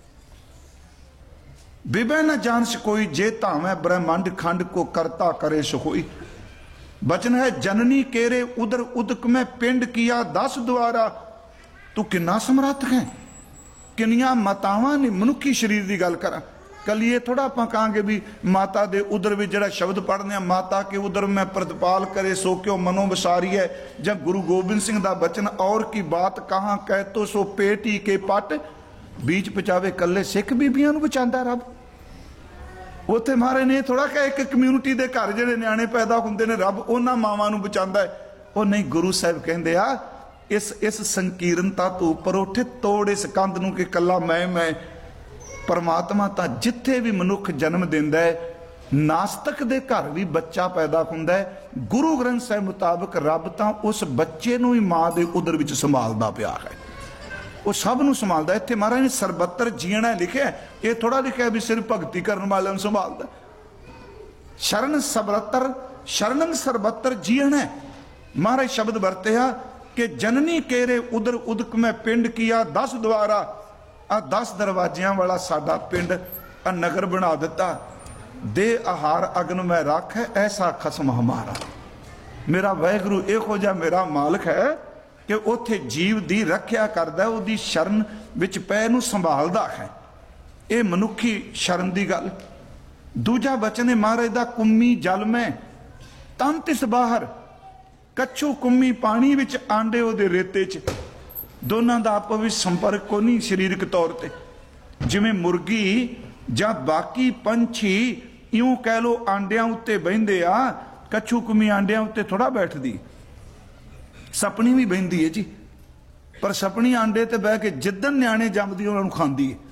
बिबै ना जानस कोई जे धावै ब्रह्मंड खंड को करता करे सोई। बचन है जननी केरे उदर उदक में पिंड किया 10 द्वारा। तू किन्ना समर्थ है, किनिया मातावां ने मनुखी शरीर की गल करा कल ये थोड़ा आप कहांगे भी माता दे उदर भी जरा शब्द पढ़ने माता के उदर में प्रतिपाल करे सो क्यों मनो विसारी है। जब गुरु गोबिंद सिंह दा बचन और की बात कहाँ कह तो सो पेट ही के पट बीच पचावे कले सिख बीबियां नूं बचांदा रब। उत्थे महाराज ने थोड़ा कहा एक कम्यूनिटी दे घर जिहड़े न्याणे पैदा हुंदे ने रब उन्हां मावां नूं बचांदा है। वो नहीं, गुरु साहब कहंदे आ इस संकीर्णता तो उपर उठे तोड़ इस कंध नूं कि कला मैं परमात्मा तो जिथे भी मनुख जन्म देंदा है, नास्तिक दे घर भी बच्चा पैदा हुंदा है। गुरु ग्रंथ साहिब मुताबिक रब तो उस बच्चे नूं ही मां दे उदर विच संभालदा पिया है, वो सब नूं संभालदा। इत्थे महाराज ने सरबत्तर जीना लिखिया, ये थोड़ा लिखिया भी सिर्फ भगती करने वाले नूं संभालदा। शरण सबरतर शरणं सरबत्तर जीना महाराज शब्द वरतिया कि जननी केरे उदर उदक में पिंड किया 10 द्वारा। 10 दरवाजियां वाला साडा पिंड नगर बना दिता। दे आहार अग्न में रख है ऐसा खसम हमारा। मेरा वाहिगुरु इहो जिहा मेरा मालिक है कि उत्थे जीव दी रखिया करदा, उहदी शरण विच पै नूं संभालदा है। ये मनुखी शरण दी गल। दूजा बचन है महाराज दा कुम्मी जल में तन तिस बाहर। कच्छू कुम्मी पानी विच आंडे उहदे रेते च। दोनों का आपस में संपर्क को नहीं शरीरक तौर पर। जिमें मुर्गी या बाकी पंछी यूं कह लो आंडियां उत्ते बहिंदे आ, कच्छू कुम्मी आंडियां उत्ते थोड़ा बैठदी। सपनी भी बहिंदी है जी, पर सपनी आंडे ते बह के जिदन न्याणे जमदी उन्होंने खांदी है।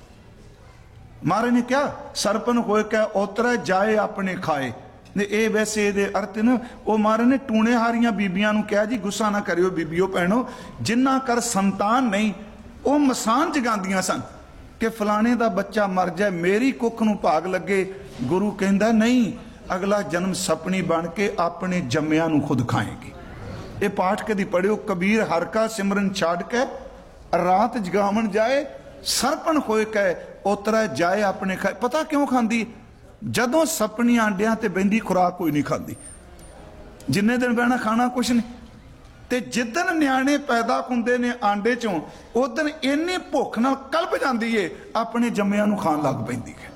महाराज ने क्या सरपन होए क्या ओतरा जाए अपने खाए। ने ये वैसे ये अर्थ न वो महाराज ने टूणे हारियां बीबियां नूं कहा जी गुस्सा ना करियो बीबियो भैणो, जिन्ना कर संतान नहीं वो मसान जगांदियां सन कि फलाने दा बच्चा मर जाए मेरी कुख नूं भाग लगे। गुरु कहंदा नहीं, अगला जन्म सपनी बन के अपने जम्मिया नूं खुद खाएगी। ये पाठ कदी पढ़ियो, कबीर हर का सिमरन छाड़ के रात जगावन जाए सरपन होए कह ओतरा जाए अपने खाए। पता क्यों खांदी? जदों सपनी आंडियां ते बहिंदी खुराक कोई नहीं खाती, जिन्ने दिन बहना खाना कुछ नहीं। ते जिदन न्याणे पैदा हुंदे ने आंडे चों उदन इन्नी भुख नाल कल्प जांदी है अपने जम्मियां नूं खाण लग पैंदी है।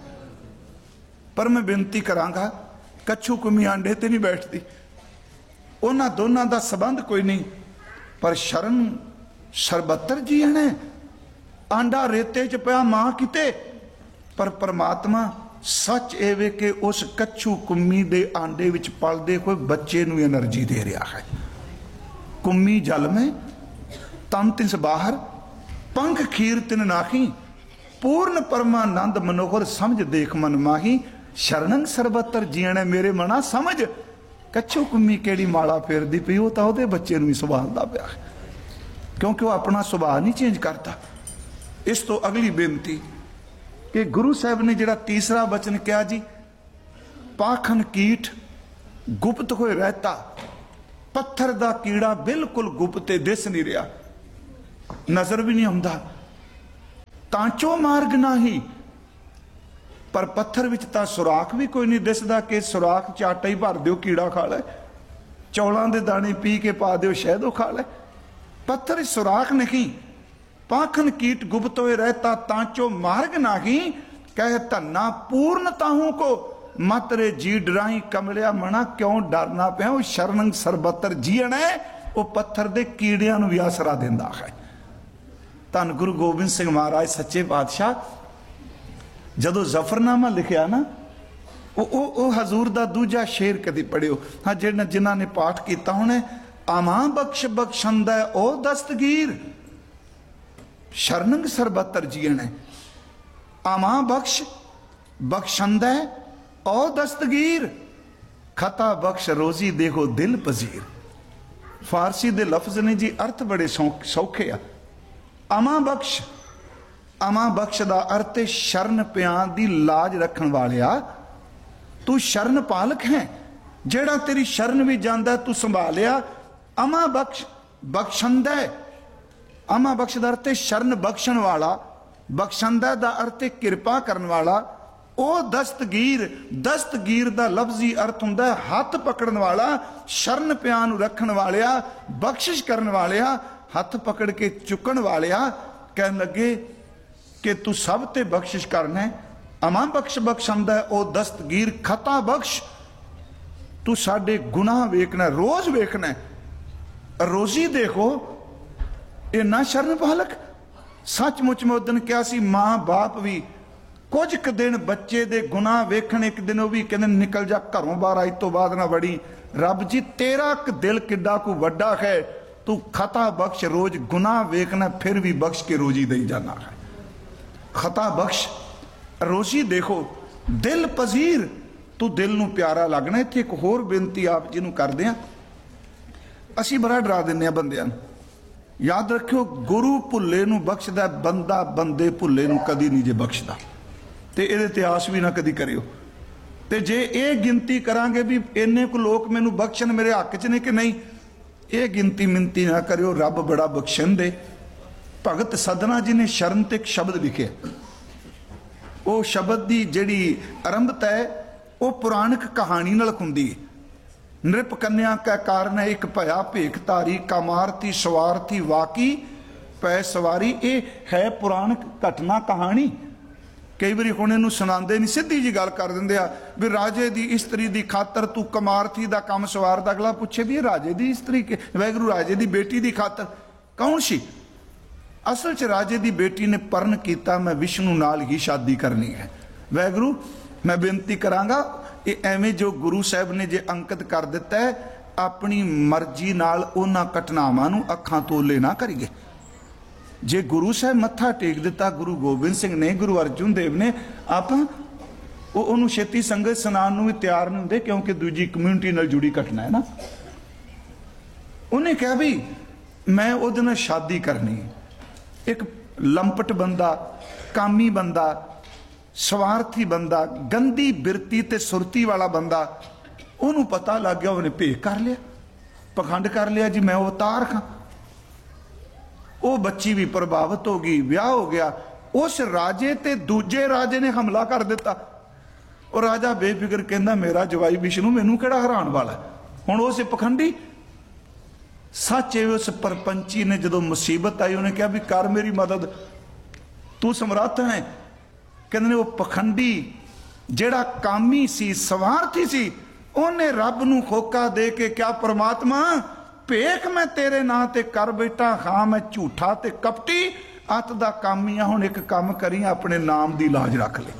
पर मैं बेनती करांगा कच्छू कुम्मी आंडे ते नहीं बैठती, उन्हां दोनां दा संबंध कोई नहीं। पर शरण सरबत्तर जीने आंडा रेते च पिया मां किते, पर परमात्मा सच एवे कि उस कच्छू कुम्मी दे आंडे विच पलदे हुए बच्चे नूं एनर्जी दे रहा है। कुम्मी जल में तन तिस बाहर पंख खीर तिन नाखी। पूर्ण परमानंद मनोहर समझ देख मन माही। शरणन सरबत्तर जीने मेरे मना समझ। कच्छू कुम्मी केड़ी माला फेरदी पई, वो तां उहदे बच्चे नूं ही संभालदा पिया, क्योंकि वह अपना सुभाव नहीं चेंज करता। इस तो अगली बेनती कि गुरु साहब ने जिहड़ा तीसरा वचन कहा जी, पाखन कीट गुप्त होए रहता। पत्थर दा कीड़ा बिल्कुल गुप्ते दिस नहीं रहा, नजर भी नहीं आउंदा, तांचो मार्ग नाही, पर पत्थर विच तां सुराख भी कोई नहीं दिसदा कि सुराख च आटा ही भर दिओ कीड़ा खा लै, चौलों के दाने पी के पा दिओ शहद खा लै। पत्थर सुराख नहीं, पाखन कीट गुप्त हुए रहता तांचो मार्ग नाही, कह धन्ना पूर्ण ताहू को मत रे जी डराई कमलिया मना क्यों डरना पिया, वो शरणंग सरबत्तर जीण है, वो पत्थर दे कीड़ियां नूं भी आसरा दिंदा है। धन गुरु गोबिंद सिंह महाराज सच्चे पातशाह जदों जफरनामा लिखिया ना, वो हजूर दा दूजा शेर कदी पढ़ियो, हाँ जिन्हां ने पाठ किया होने, आमा बख्श बख्शंदा ओ दस्तगीर, शरणंग सरबत्तर जीण है, आमा बख्श बख्शंदा ओ दस्तगीर, खता बख्श रोजी देखो दिल पजीर। फारसी दे लफ्ज ने जी अर्थ बड़े सौखे आ। अमा बख्श, अमा बख्श दा अर्थ है शरण प्यान दी लाज रखन वालिया, तू शरण पालक है, जेड़ा तेरी शरण भी जांदा तू संभालिया। अमा बख्श बख्शंदा, अमा बख्श दा अर्थ है शरण बख्शण वाला, बख्शंदा दा अर्थ है कृपा करन वाला। ओ दस्तगीर, दस्तगीर दा लफ्जी अर्थ हुंदा है हथ पकड़न वाला, शरण प्यान रखन वालिया, बख्शिश करन वालिया, हथ पकड़ के चुकन वालिया। कहन लगे कि तू सब ते बख्शिश करना है। अमा बख्श बख्शंदा है ओ दस्तगीर, खता बख्श, तू साडे गुनाह वेखना, रोज वेखना, रोजी देखो। ये ना शरण पालक सचमुच में उदन क्या सी, मां बाप भी कुछ क दिन बच्चे दे गुनाह वेखण, एक दिन वो भी कहते निकल जा घरों बाहर, अज तो बाद ना बड़ी। रब जी तेरा क दिल किड्डा को वड्डा है, तू खता बख्श, रोज गुनाह वेखना फिर भी बख्श के रोजी दई जाना है। खता बख्श, रोजी देखो, दिल पजीर, तू दिल नूं प्यारा लगना। इत्थे एक होर बेनती आप जी नूं करदे आ, असीं बड़ा डरा दिंदे आ बंदिआं नूं। याद रखियो, गुरु भुल्ले नूं बख्शदा, बंदा बंदे भुल्ले नूं कदी नहीं जे बख्शदा। ते इहदे ते आस भी ना कदी करियो। ते जे ये गिनती करांगे भी इन्ने को लोग मैनू बख्शन मेरे हक च ने कि नहीं, ये गिनती मिनती ना करियो, रब बड़ा बख्शन दे। भगत सदना जी ने शरण ते एक शब्द लिखे, वो शब्द की जिहड़ी आरंभता है वो पुराणिक कहानी नाल हुंदी है। नृप कन्या का कारण है एक भया भेखधारी, कामारती सवारती वाकी पै सवारी। ये है पुराणिक घटना कहानी। कई बार हुण इहनूं सुणांदे नहीं, सीधी जी गल कर दिंदे आ भी राजे दी इस्त्री दी खातर तू कमारथी दा काम सवारदा। अगला पुछे भी राजे दी इस्त्री के, वैगुरू राजे दी बेटी दी खातर कौन सी? असल च राजे दी बेटी ने परण कीता, मैं विष्णु नाल ही शादी करनी है। वैगुरू मैं बेनती करांगा, ये एवें जो गुरु साहब ने जे अंकित कर दिता है, अपनी मर्जी नाल उन्हां घटनावां नूं अखां तोले ना करिए। जे गुरु साहब मत्था टेक दिता गुरु गोबिंद सिंह ने, गुरु अर्जुन देव ने, आप उन्होंने छेती संगत सुनान नूं भी तैयार नहीं होंदे, क्योंकि दूजी कम्यूनिटी नाल जुड़ी घटना है ना। उन्हें कहा भी मैं उहदे नाल शादी करनी। एक लंपट बंदा, कामी बंदा, स्वार्थी बंदा, गंदी बिरती ते सुरती वाला बंदा, उन्होंने पता लग गया, उन्हें भेख कर लिया, पखंड कर लिया जी मैं अवतार खां। वो बच्ची भी प्रभावित हो गई, ब्याह हो गया। उस राजे ते दूजे राजे ने हमला कर दिता। और राजा बेफिक्र कहता मेरा जवाई विष्णु मैनू केड़ा हराण वाला है। हुण उस पखंडी सच है, उस परपंची ने जदों मुसीबत आई उन्हें कहा भी कर मेरी मदद, तू समर्थ है। कहते वो पखंडी जेड़ा कामी सी, स्वार्थी सी, उन्हें रब नूं खोका दे के क्या परमात्मा भेख मैं तेरे नां ते कर बैठा, हाँ मैं झूठा ते कपटी अत दा कामी आ, हुण एक काम करी अपने नाम दी लाज रख ले।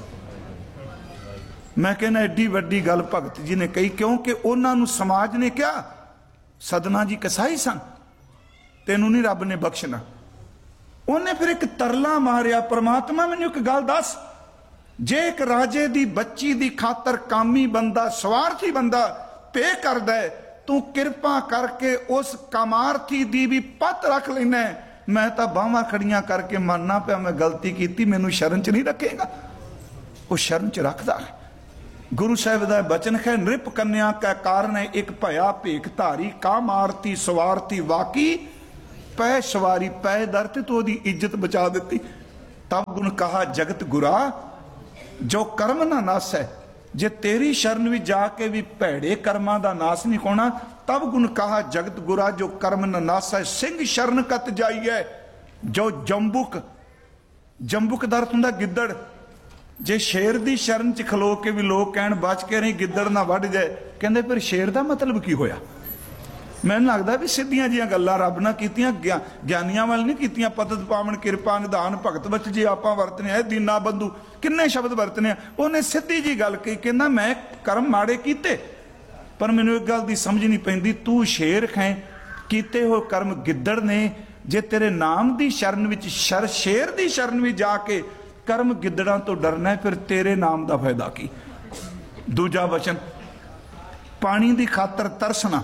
मैं कहना एडी वड्डी गल भगत जी ने कही, क्योंकि उन्हां नूं समाज ने क्या, सदना जी कसाई सन, तेनू नहीं रब ने बख्शना। उन्हें फिर एक तरला मारिया, परमात्मा मैनू एक गल दस, जे एक राजे दी बच्ची दी खातर कामी बंदा, स्वार्थी बंदा पे करदा है, तू किरपा करके उस कामार्थी दी भी पत रख लेना है। मैं तो बाहां खड़ियां करके मानना पिया मैं गलती की, मैनू शरण च नहीं रखेगा। वो शरण च रखदा है। गुरु साहिब का बचन है, नृप कन्या का कारण है एक भया भेख धारी, काम आरती सवारती वाकी पै सवारी, पै दरते तो ओदी इज्जत बचा दी। तब गुण कहा जगत गुरा जो कर्म ना नास है, जे तेरी शरण भी जाके भी भैड़े कर्मां दा नाश नहीं होना। तब गुण कहा जगत गुरा जो कर्म न नास है, सिंह शरण कत जाइए जो जंबुक, जंबुक दा अर्थ हुंदा गिद्दड़। जे शेर दी शरण च खलो के भी लोग कहण बच के नहीं गिद्दड़ ना वढ़ जाए, कहंदे फिर शेर दा मतलब की होया। मैनूं लगदा भी सिद्धियां जिहियां गल्लां रब नाल कीतियां, ज्ञानियां वाल नहीं कीतियां। पतत पावन किरपा निधान भगत बच जे आपां वरतने आ, दीना बंधु किन्ने शब्द वरतने आ। उहने सिद्धी जी गल कही, कहंदा मैं कर्म माड़े कीते, पर मैनूं एक गल दी समझ नहीं पैंदी, तू शेर है, कीते हो कर्म गिद्दड़ ने। जे तेरे नाम दी शरण विच शेर दी शरण भी जाके कर्म गिद्दड़ां तो डरना है, फिर तेरे नाम दा फायदा की। दूजा वचन, पानी दी खातर तरसना।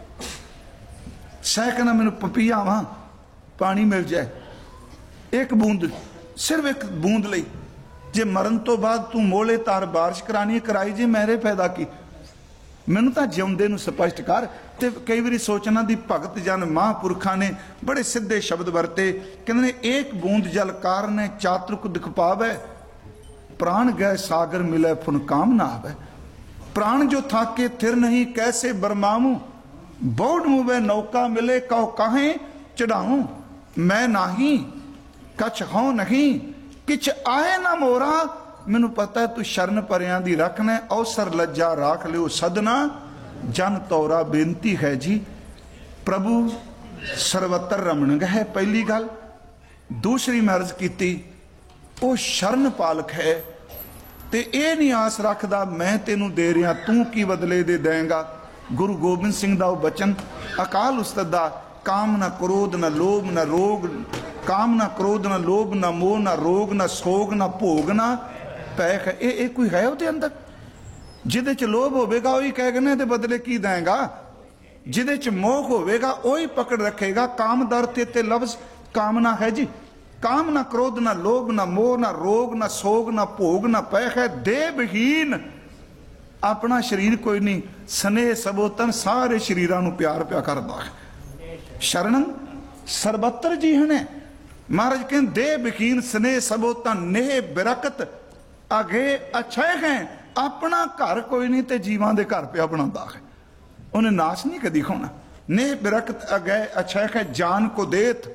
सह कहना मैनू पपीया वा पानी मिल जाए, एक बूंद, सिर्फ एक बूंद लई, जे मरण तो बाद तू मोले तार बारिश करानी कराई जे, मेरे फायदा की। मैनू तो जिउंदे नूं स्पष्ट कर। ते कई बारी सोचना दी भगत जन महापुरखा ने बड़े सिद्धे शब्द वरते, कहते ने एक बूंद जल कारण चातुक दिख पावे, प्राण गए सागर मिले फुन काम ना आवे। प्राण जो थाके थिर नहीं कैसे बरमाऊं, बौड़ मुवे नौका मिले कहो काहे चढ़ाऊं। मैं नाही कछ हूं नहीं किछ आए ना मोरा, मैनू पता है तू शरण परियां दी रखना, अवसर लज्जा राख लियो सदना जन तौरा। बेनती है जी प्रभु सर्वत्र रमणग है, पहली गल। दूसरी मैं अर्ज कीती वो शरण पालक है, ते ये नहीं आस रखदा मैं तेनू दे रहा तू की बदले दे देंगा। गुरु गोबिंद सिंह दा बचन अकाल उस्ताद दा, काम ना क्रोध ना लोभ ना रोग, काम ना क्रोध ना लोभ ना मोह ना रोग ना सोग ना भोग ना पैख। ये कोई है उहदे अंदर? जिदे च लोभ होवेगा वही कहने दे बदले की देगा, जिदे च मोह होवेगा वही पकड़ रखेगा। काम दर ते लफ्ज कामना है जी, काम ना क्रोध ना लोभ ना मोह ना रोग ना सोग ना भोग ना पैख है। देवहीन अपना शरीर कोई नहीं, स्नेह सबोतन सारे शरीरां नूं प्यार प्या करदा है। शरण सर्वत्र जी है महाराज कहते देवहीन स्नेह सबोतन नेह बिरकत अगे अछे है। अपना घर कोई नहीं ते जीवां दे घर पिया बनांदा है, उन्हें नाश नहीं कदी होना। नेह बिरकत अगे अच्छा है जान को देत,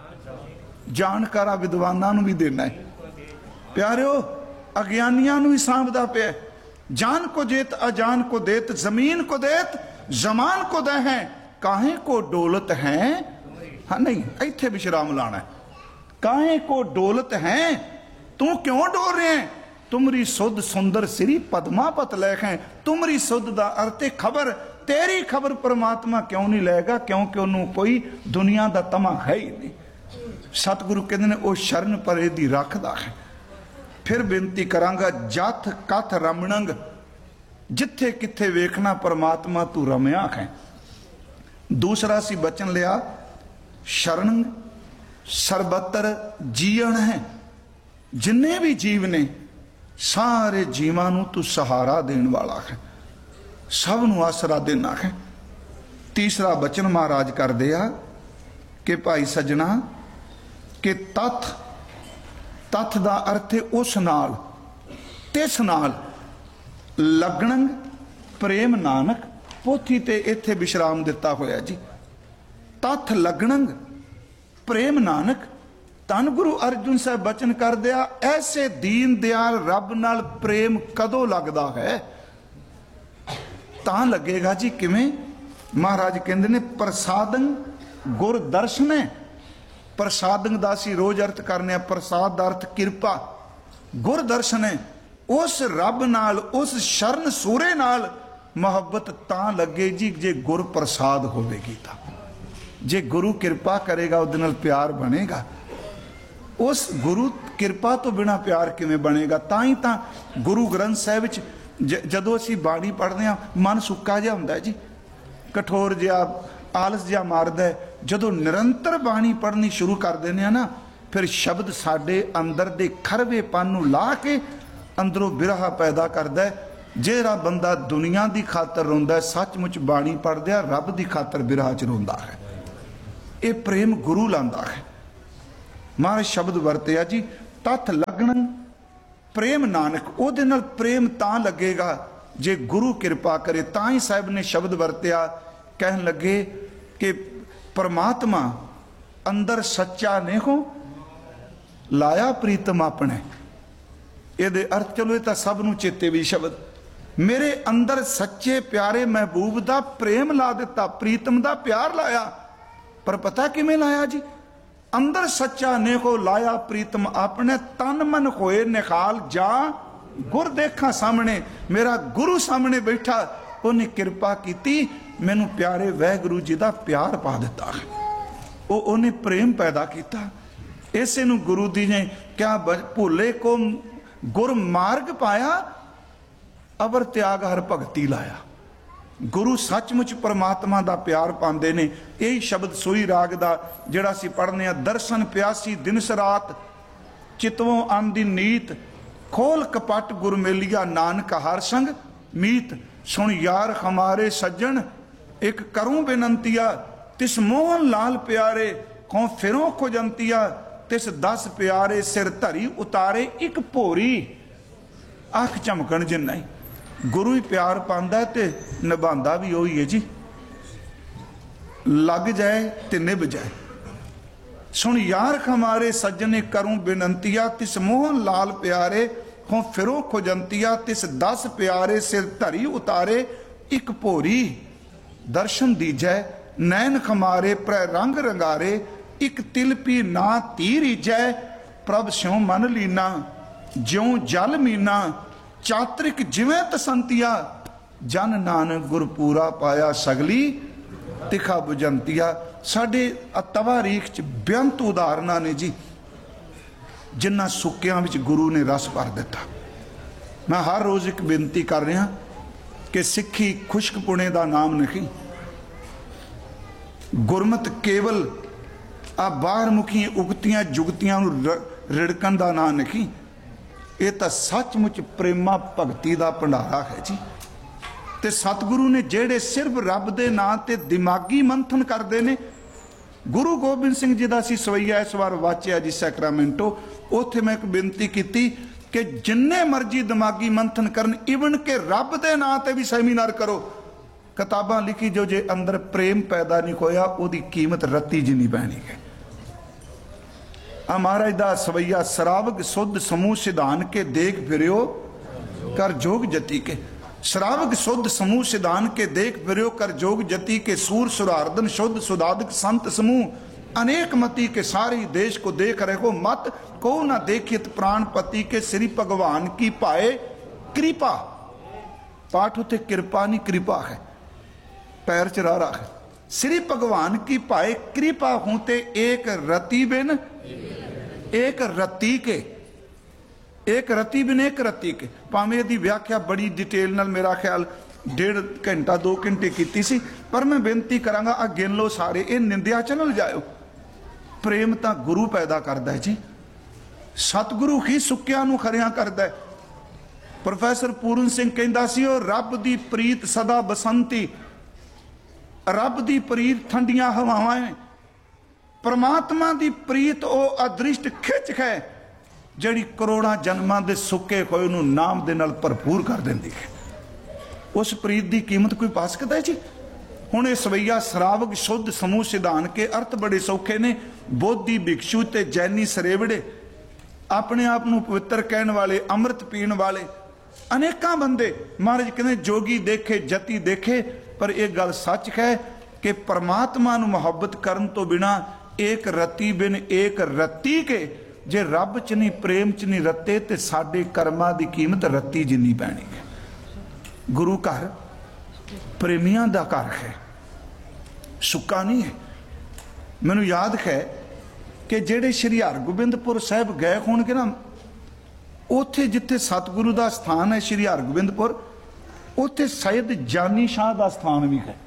जानकारा विद्वानां नूं भी देना है प्यारिओ, अज्ञानियां नूं भी सांभदा पिया। जान को जेत अजान को देत, जमीन को देत जमान को दे है, काहे को डोलत है। हाँ नहीं इत्थे विश्राम लाना है। काहे को डोलत है तू क्यों डोल रहे हैं, तुमरी सुध सुंदर श्री पद्मापत लेख है। तुमरी सुध दा अर्थ खबर, तेरी खबर परमात्मा क्यों नहीं लेगा, क्योंकि उन्होंने कोई दुनिया का तमा है ही नहीं। सतगुरु कहते हैं वह शरण परे दी रखदा है। फिर बेनती करांगा जथ कथ रमणंग, जिथे किथे वेखना परमात्मा तू रमया है। दूसरा सी बचन लिया शरण सर्वत्र जीवन है, जिन्ने भी जीव ने सारे जीवां नूं तू सहारा देने वाला है, सब नूं आसरा देना है। तीसरा वचन महाराज कर दिया कि भाई सजना कि तथ, तथ दा अर्थ है उस नाल तिस नाल, लगणंग प्रेम नानक पोथी ते इत्थे विश्राम दिता होया जी। तथ लगणंग प्रेम नानक, धन गुरु अर्जुन साहब बचन कर दिया ऐसे दीन दयाल रब नाल प्रेम कदों लगदा है, तां लगेगा जी किवें। महाराज कहंदे ने प्रसादं गुर दर्शन है। प्रसादं दा असीं रोज अर्थ करने, प्रसाद दा अर्थ किरपा, गुर दर्शन है। उस रब नाल उस शरण सूरे नाल मुहब्बत तां लगे जी जे गुर प्रसाद होवेगी, तां जे गुरु किरपा करेगा उहदे नाल प्यार बनेगा। उस गुरु किरपा तो बिना प्यार किवें बनेगा। तां ही तां गुरु ग्रंथ साहिब विच जदों असीं बाणी पढ़दे हां मन सुक्का जिहा हुंदा जी, कठोर जिहा आलस जिहा मारदा है। जदों निरंतर बाणी पढ़नी शुरू कर देने हैं ना, फिर शब्द साडे अंदर दे खरवेपन नूं ला के अंदरों बिरहा पैदा करदा है। ਜਿਹੜਾ ਬੰਦਾ ਦੁਨੀਆ ਦੀ ਖਾਤਰ ਰੋਂਦਾ सचमुच बाणी पढ़दਿਆ रब की खातर बिरहा च रोंदा है। ये प्रेम गुरु लांदा है। महाराज शब्द वरतिया जी तथ लगन प्रेम नानक, ਉਹਦੇ ਨਾਲ प्रेम ਤਾਂ लगेगा जे गुरु कृपा करे। ਤਾਂ ही साहब ने शब्द वरतिया, कहन लगे कि परमात्मा अंदर सच्चा ने हो लाया प्रीतम अपने। ये अर्थ चलो ये तो सब नूं चेते भी शब्द, मेरे अंदर सच्चे प्यारे महबूब दा प्रेम ला दिता, प्रीतम दा प्यार लाया। पर पता किवें लाया जी? अंदर सच्चा ने को लाया प्रीतम अपने, तन मन होए निखाल जा गुर देखा सामने। मेरा गुरु सामने बैठा, उन्हें कृपा की, मैनू प्यारे वाहिगुरू जी का प्यार पा दिता है। उन्हें प्रेम पैदा किया। इसे नू गुरु दी ने क्या भूले को गुर मार्ग पाया, अवर त्याग हर भगती लाया। गुरु सचमुच परमात्मा का प्यार पाते ने। यही शब्द सोई राग का जिहड़ा असीं पढ़ने, दर्शन प्यासी दिनस रात चितवों आंदी नीत, खोल कपट गुर मेलिया नानक हर संग मीत। सुन यार हमारे सज्जन एक करूं बेनंतिया, तिस मोहन लाल प्यारे को फिरों खुजंतिया, तिस 10 प्यारे सिर धरी उतारे एक भोरी। अख झमकन जिन्ना ही गुरु ही प्यार पांदा है ते निभांदा भी वही है जी। लग जाए ते निभ जाए। सुन यार हमारे सज्जने करूं बेनंतिया, तिस मोहन लाल प्यारे हो फिरो खुजंतिया, तिस 10 प्यारे सिर धरी उतारे एक भोरी। दर्शन दीजै नैन खमारे प्रै रंग रंगारे, एक तिल पी ना तीर रीजै, प्रभ स्यों मन लीना ज्यों जल मीना, चात्रिक जिवें तसंतिया, जन नानक गुरपूरा पाया सगली तिखा बुजंतिया। साडे तवारीख च बेअंत उदाहरणा ने जी, जिन्ना सुक्कियां विच गुरु ने रस भर दिता। मैं हर रोज़ एक बेनती कर रहा कि सिक्खी खुशकपुणे का नाम नहीं, गुरमत केवल आ बाहर मुखी उगतियां जुगतियां रिड़कन का नाम नहीं। ये तो सचमुच प्रेमा भगती का भंडारा है जी। ते सतगुरु ने जेड़े सिर्फ रब दे नां ते दिमागी मंथन करते हैं। गुरु गोबिंद सिंह जी का असीं सवैया इस बार वाचिया जी सैक्रामेंटो, उत्थे मैं एक बेनती की कि जिन्ने मर्जी दिमागी मंथन करन, इवन के रब दे नां ते भी सैमीनार करो, किताबां लिखी जो जे अंदर प्रेम पैदा नहीं होया, उहदी कीमत रत्ती जिन्नी पैनी है। महाराज दा सवैया श्रावक सुध समूह सिधान के देख फिरियो कर जोग जति के। श्रावक सुध समूह सिधान के देख फिरियो कर जोग जति के, सूर सुरार्दन शुद्ध सुदादक संत समूह अनेक मति के, सारी देश को देख रहे मत को न देखित प्राणपति के, श्री भगवान की पाए कृपा। पाठ उते कृपा नहीं कृपा है, पैर चढ़ा रहा है। श्री भगवान की पाए कृपा होते एक रति बिन एक रत्ती के, एक रत्ती बिन एक रत्ती के। भावें यदि व्याख्या बड़ी डिटेल नाल मेरा ख्याल 1.5 घंटा 2 घंटे की सी, पर मैं बेनती करांगा आ गिन लो सारे, ये निंदिया च ना जाओ। प्रेम तो गुरु पैदा करता है जी। सतगुरु ही सुक्कियां नूं खरियां करता है। प्रोफैसर पूरन सिंह कहंदा सी, ओ रब दी प्रीत सदा बसंती, रब दी प्रीत ठंडियां हवावां, परमात्मा दी प्रीत ओ अदृष्ट खिच है जिहड़ी करोड़ां जन्मां दे सुके होए नूं नाम दे नाल भरपूर कर दिंदी है। उस प्रीत दी कीमत कोई पा सकदा है जी? हुण इह सवैया श्रावक शुद्ध समूह सिधान के अर्थ बड़े सौखे ने। बोधी भिक्षु ते जैनी सरेवड़े, अपने आप नूं पवित्र कहण वाले, अमृत पीण वाले अनेकां बंदे महाराज कहंदे जोगी देखे जति देखे। पर यह गल सच है कि परमात्मा नूं मुहब्बत करन तो बिना एक रत्ती बिन एक रत्ती के, जे रब च नहीं प्रेम च नहीं रत्ते ते साडे कर्मां दी कीमत रत्ती जिन्नी पैनी है। गुरु घर प्रेमियां दा घर है, सुक्का नहीं है। मैनू याद है कि जेड़े श्री हरगोबिंदपुर साहब गए होणगे ना, उत्थे जिथे सतगुरु का स्थान है श्री हरगोबिंदपुर, उत्थे सैयद जानी शाह का स्थान भी है।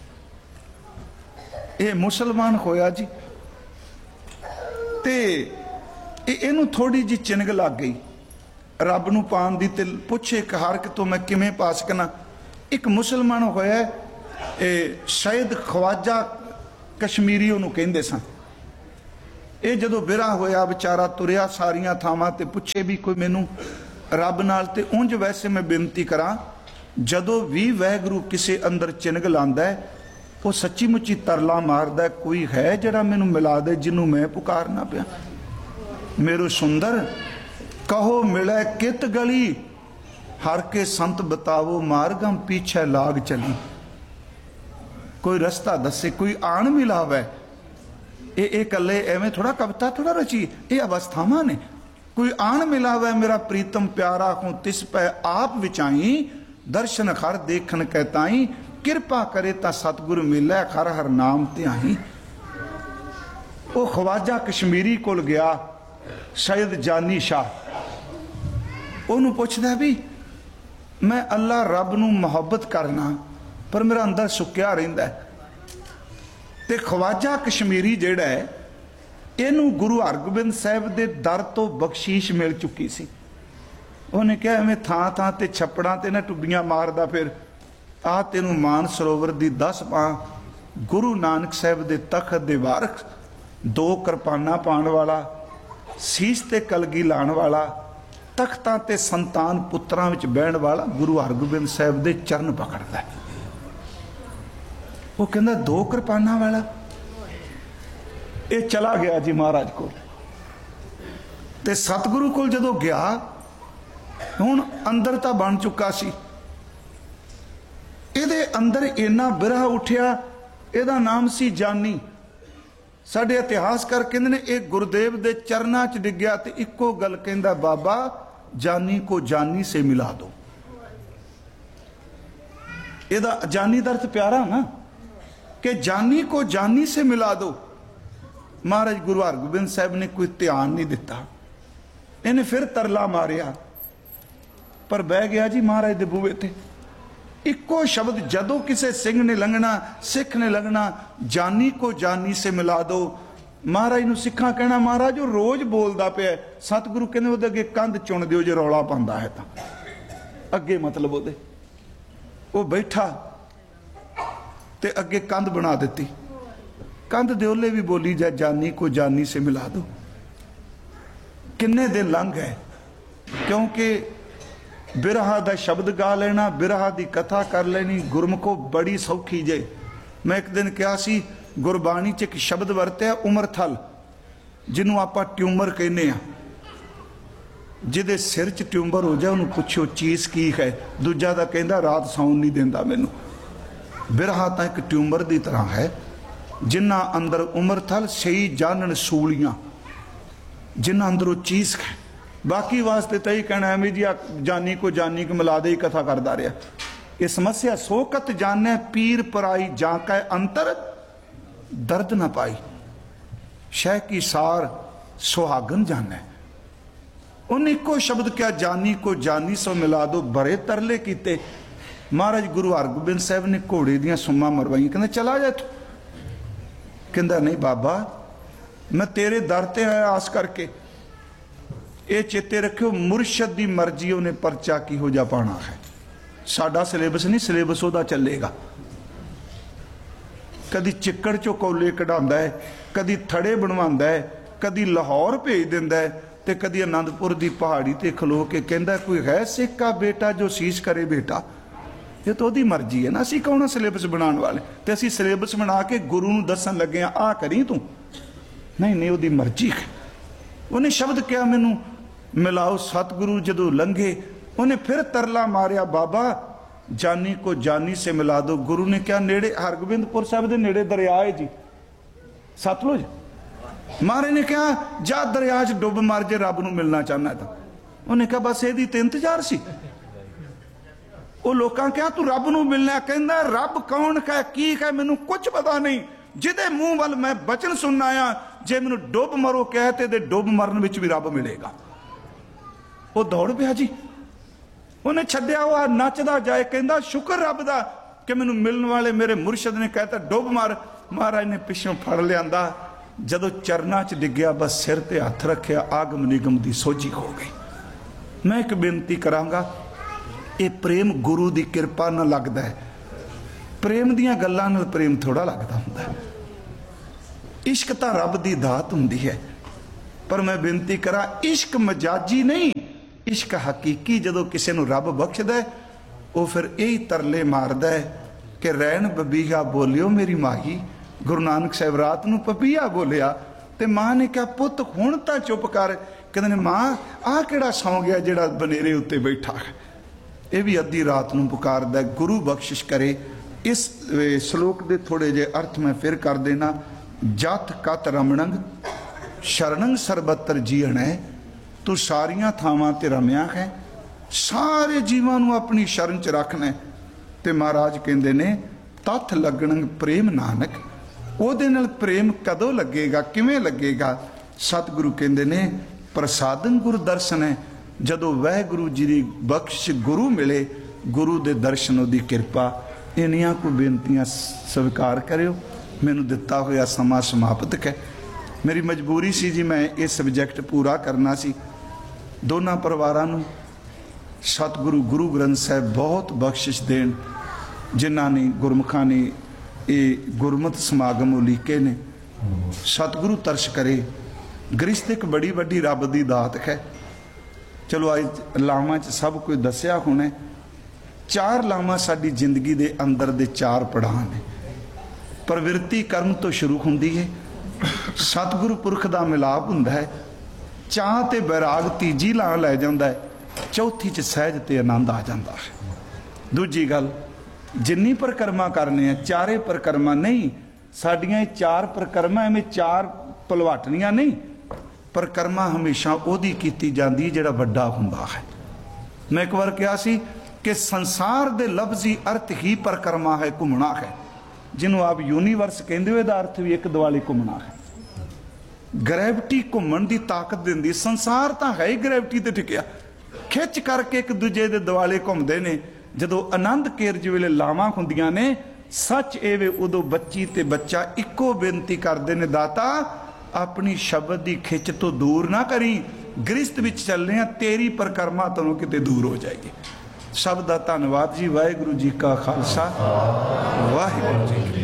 ये मुसलमान होया जी, ते इनू थोड़ी जी चिनग लग गई। रब नूं पाण दी ते पुछे कि हर कितों मैं किवें पा सकना। एक मुसलमान होया शायद ख्वाजा कश्मीरी उहनूं कहिंदे सन। ये जदों विरह होया बेचारा तुरिया सारियां थावां ते पुछे भी कोई मैनूं रब नाल ते उंज वैसे मैं बेनती करां जदों भी वैगुरू किसे अंदर चिनग लांदा है वो सच्ची मुच्ची तरला मारदा कोई है जिहड़ा मैनूं मिला दे जिन्हों मैं पुकारना पिया। मेरो सुंदर कहो मिले कित गली हर के संत बतावो मार्गम पीछे लाग चली। कोई रस्ता दसे कोई आण मिलावे। ये कले एवें थोड़ा कविता थोड़ा रची ये अवस्थावां ने। कोई आण मिलावे मेरा प्रीतम प्यारा हूं तिस पै आप विचाई दर्शन हर देखन कहताई किरपा करे ता सतगुरु मिले हर हर नाम ध्याई। वो ख्वाजा कश्मीरी कोल गया सैयद जानी शाह ओनू पुछदा भी मैं अल्लाह रब नूं मुहब्बत करना पर मेरा अंदर सुक्या रहिंदा है। ते ख्वाजा कश्मीरी जिहड़ा है इनू गुरु हरगोबिंद साहिब दे दर तो बख्शीश मिल चुकी सी। उन्हें कहा मैं थां थां ते छप्पड़ां ते ना टुब्बियां मारदा फिर आ तेनू मान सरोवर दी 10 पां गुरु नानक साहिब दे तखत दे वारस 2 किरपाना पाण वाला सीस ते कलगी लाण वाला तख्तां ते संतान पुत्रां विच बहण वाला गुरु हरगोबिंद साहिब दे चरण पकड़दा है। वो कहंदा 2 किरपाना वाला। ये चला गया जी महाराज को ते सतगुरु कोल जदों गया हुण अंदर तां बन चुका सी। इहदे अंदर इन्ना बिरहा उठिया इहदा नाम सी जानी। साडे इतिहासकार कहंदे ने ये गुरुदेव दे चरनां च डिग्या ते इक्को गल कहंदा बाबा जानी को जानी से मिला दो। इहदा जानी दा अर्थ प्यारा ना कि जानी को जानी से मिला दो। महाराज गुरु हरगोबिंद साहब ने कोई ध्यान नहीं दिता। इन्हें फिर तरला मारिया पर बह गया जी महाराज दे बूहे ते। इक्को शब्द जदों किसे सिंह ने लंघना सिख ने लंघना जानी को जानी से मिला दो। महाराज नूं सिखां कहना महाराज वो रोज बोलदा पिया। सतगुरु कहंदे ओहदे अगे कंध चुन दिओ जे रौला पांदा है तां अगे मतलब ओहदे वो बैठा ते अगे कंध बना दिती। कंध दे ओले भी बोली जाए जानी को जानी से मिला दो। किन्ने दिन लंघ गए क्योंकि बिरहा दा शब्द गा लेना बिरहा दी कथा कर लेनी गुरमुखो बड़ी सौखी जे। मैं एक दिन कहा सी गुरबाणी च एक शब्द वरत्या उमरथल जिन्हों आपां ट्यूमर कहने आ। जिहदे सिर च ट्यूमर हो जाए उन्होंने पुछो चीज़ की है दूजा दा कहंदा रात सौन नहीं देंदा मैनू। बिरहा तां एक ट्यूमर दी तरह है जिन्ना अंदर उमरथल सही जानन सूलियां जिन्ना अंदर वो चीज़ है। बाकी वास्ते तो ही कहना है जी जानी को मिला दे ही कथा करता रहा। ये समस्या सोकत जाने पीर पराई जाके अंतर दर्द न पाई शह की सार सुहागन जाने। उन्हें इको शब्द क्या जानी को जानी सो मिला दो। बड़े तरले किते। महाराज गुरु हरगोबिंद साहब ने घोड़े दियां सुम्मां मरवाई। कहंदे चला जा तू। कहंदा नहीं बाबा मैं तेरे दर ते आया आस करके। ये चेते रखियो मुर्शद की मर्जी उन्हें परचा किहो जा पाना है। साडा सिलेबस नहीं सिलेबस उहदा चलेगा। कदी चिक्कड़ चो कौले कढांदा है कदी थड़े बनवांदा है कदी लाहौर भेज दिंदा है ते कदी आनंदपुर की पहाड़ी ते खलो के कहंदा कोई है सिख का बेटा जो शीश करे बेटा। ये तो ओदी मर्जी है ना। असीं कौन सिलेबस बनाने वाले ते असीं सिलेबस बना के गुरु नूं दसन लगे आ करी तू नहीं नहीं ओदी मर्जी है। उन्हें शब्द क्या मैनू मिलाओ। सतगुरु जदों लंघे उन्हें फिर तरला मारिया बाबा जानी को जानी से मिला दो। गुरु ने क्या नेड़े हरगोबिंदपुर साहब के नेड़े दरिया है जी सतलुज। महाराज ने कहा जा दरिया च डुब मार जे रब नूं मिलना चाहना तो। उन्हें कहा बस ये तो इंतजार सी। वो लोकां क्या तू रब नूं मिलना। कहंदा रब कौन है की है मैनू कुछ पता नहीं। जिदे मुंह वाल मैं बचन सुनना आया जे मैनू डुब मरो कहते दे डुब मरन विच भी रब मिलेगा। वो दौड़ पिया जी। उन्हें छड्या हुआ नचदा जाए कहंदा शुक्र रब दा कि मैनू मिलने वाले मेरे मुर्शद ने कहता डुब मार। महाराज ने पिछों फड़ लियांदा जदों चरना च डिग्या बस सिर ते हथ रखिया आगम निगम दी सोझी हो गई। मैं एक बेनती करांगा, ये प्रेम गुरु की कृपा नाल लगदा है, प्रेम दीयां गल्लां नाल प्रेम थोड़ा लगदा हुंदा है। इश्क तां रब दी दात हुंदी है, पर मैं बेनती करा इश्क मजाजी नहीं, इश्क हकीकी जदों किसी नूं रब बख्शदा है वो फिर यही तरले मारदा है कि रैन बबीहा बोलियो मेरी माही। गुरु नानक साहिब रात नूं पपीहा बोलिया ते मां ने कहा पुत हुण तां चुप कर। कहंदे ने मां आ किहड़ा सौ गया जिहड़ा बनेरे उत्ते बैठा है। ये भी अद्धी रात नूं पुकारदा है। गुरु बख्शिश करे। इस श्लोक दे थोड़े जे अर्थ मैं फिर कर देना। जत कत रमणंग शरणंग सरबत्तर जीण है, तू सारियां थावां ते रमिया है, सारे जीवां नूं अपनी शरण च रखना है। ते महाराज कहंदे ने तथ लगणंग प्रेम नानक, ਉਹਦੇ ਨਾਲ प्रेम कदों लगेगा, किवें लगेगा? सतगुरु कहंदे ने प्रसादन गुरु दर्शन है। जदों वाहिगुरू जी दी बख्शिश गुरु मिले, गुरु दे दर्शन दी कृपा। इन्नियां को बेनतियां स्वीकार करियो। मैनूं दिता होया समा समाप्त है। मेरी मजबूरी सी जी, मैं ये सबजैक्ट पूरा करना सी। दोनों परिवारां नूं सतगुरु गुरु ग्रंथ साहिब बहुत बख्शिश देन, जिन्हां ने गुरमुखां ने ये गुरमत समागम उलीके ने। सतगुरु तरस करे। गृहस्थ एक बड़ी वड्डी रब दी दात है। चलो अज लावां च सब कुछ दसिया होना। चार लावां साडी जिंदगी दे अंदर दे चार पड़ाव ने। प्रवृत्ति कर्म तो शुरू होंदी है, सतगुरु पुरख दा मिलाप हुंदा है, चाह ते बैराग तीजी लां लै जांदा है, चौथी च सहज ते आनंद आ जांदा है। दूजी गल, जिन्नी परिक्रमा करने हैं चारे परिक्रमा नहीं, साडियां चार परिक्रमा एवें चार भलवाटनियां नहीं। परिक्रमा हमेशा ओदी कीती जांदी जिहड़ा वड्डा हुंदा है। मैं एक बार कहा सी कि संसार दे लफ्जी अर्थ ही परिक्रमा है, घुमना है। जिन्हों आप यूनीवर्स कहंदे हो, इहदा अर्थ भी एक दुआले घुमना है। ग्रैविटी घुमण दी ताकत दिंदी। संसार तां है ही ग्रैविटी ते टिकिया, खिच करके एक दूजे दे दुआले घुमदे ने। जदों आनंद कारज वेले लावां हुंदियां ने, सच एवे उदों बच्ची ते बच्चा इक्को बेनती करदे ने, दाता अपनी शब्द की खिच तो दूर ना करी, गृहस्थ विच चलने आ, तेरी परिक्रमा तों किते दूर हो जाएगी। सब दा धन्नवाद जी। वाहिगुरू जी का खालसा, वाहिगुरू जी की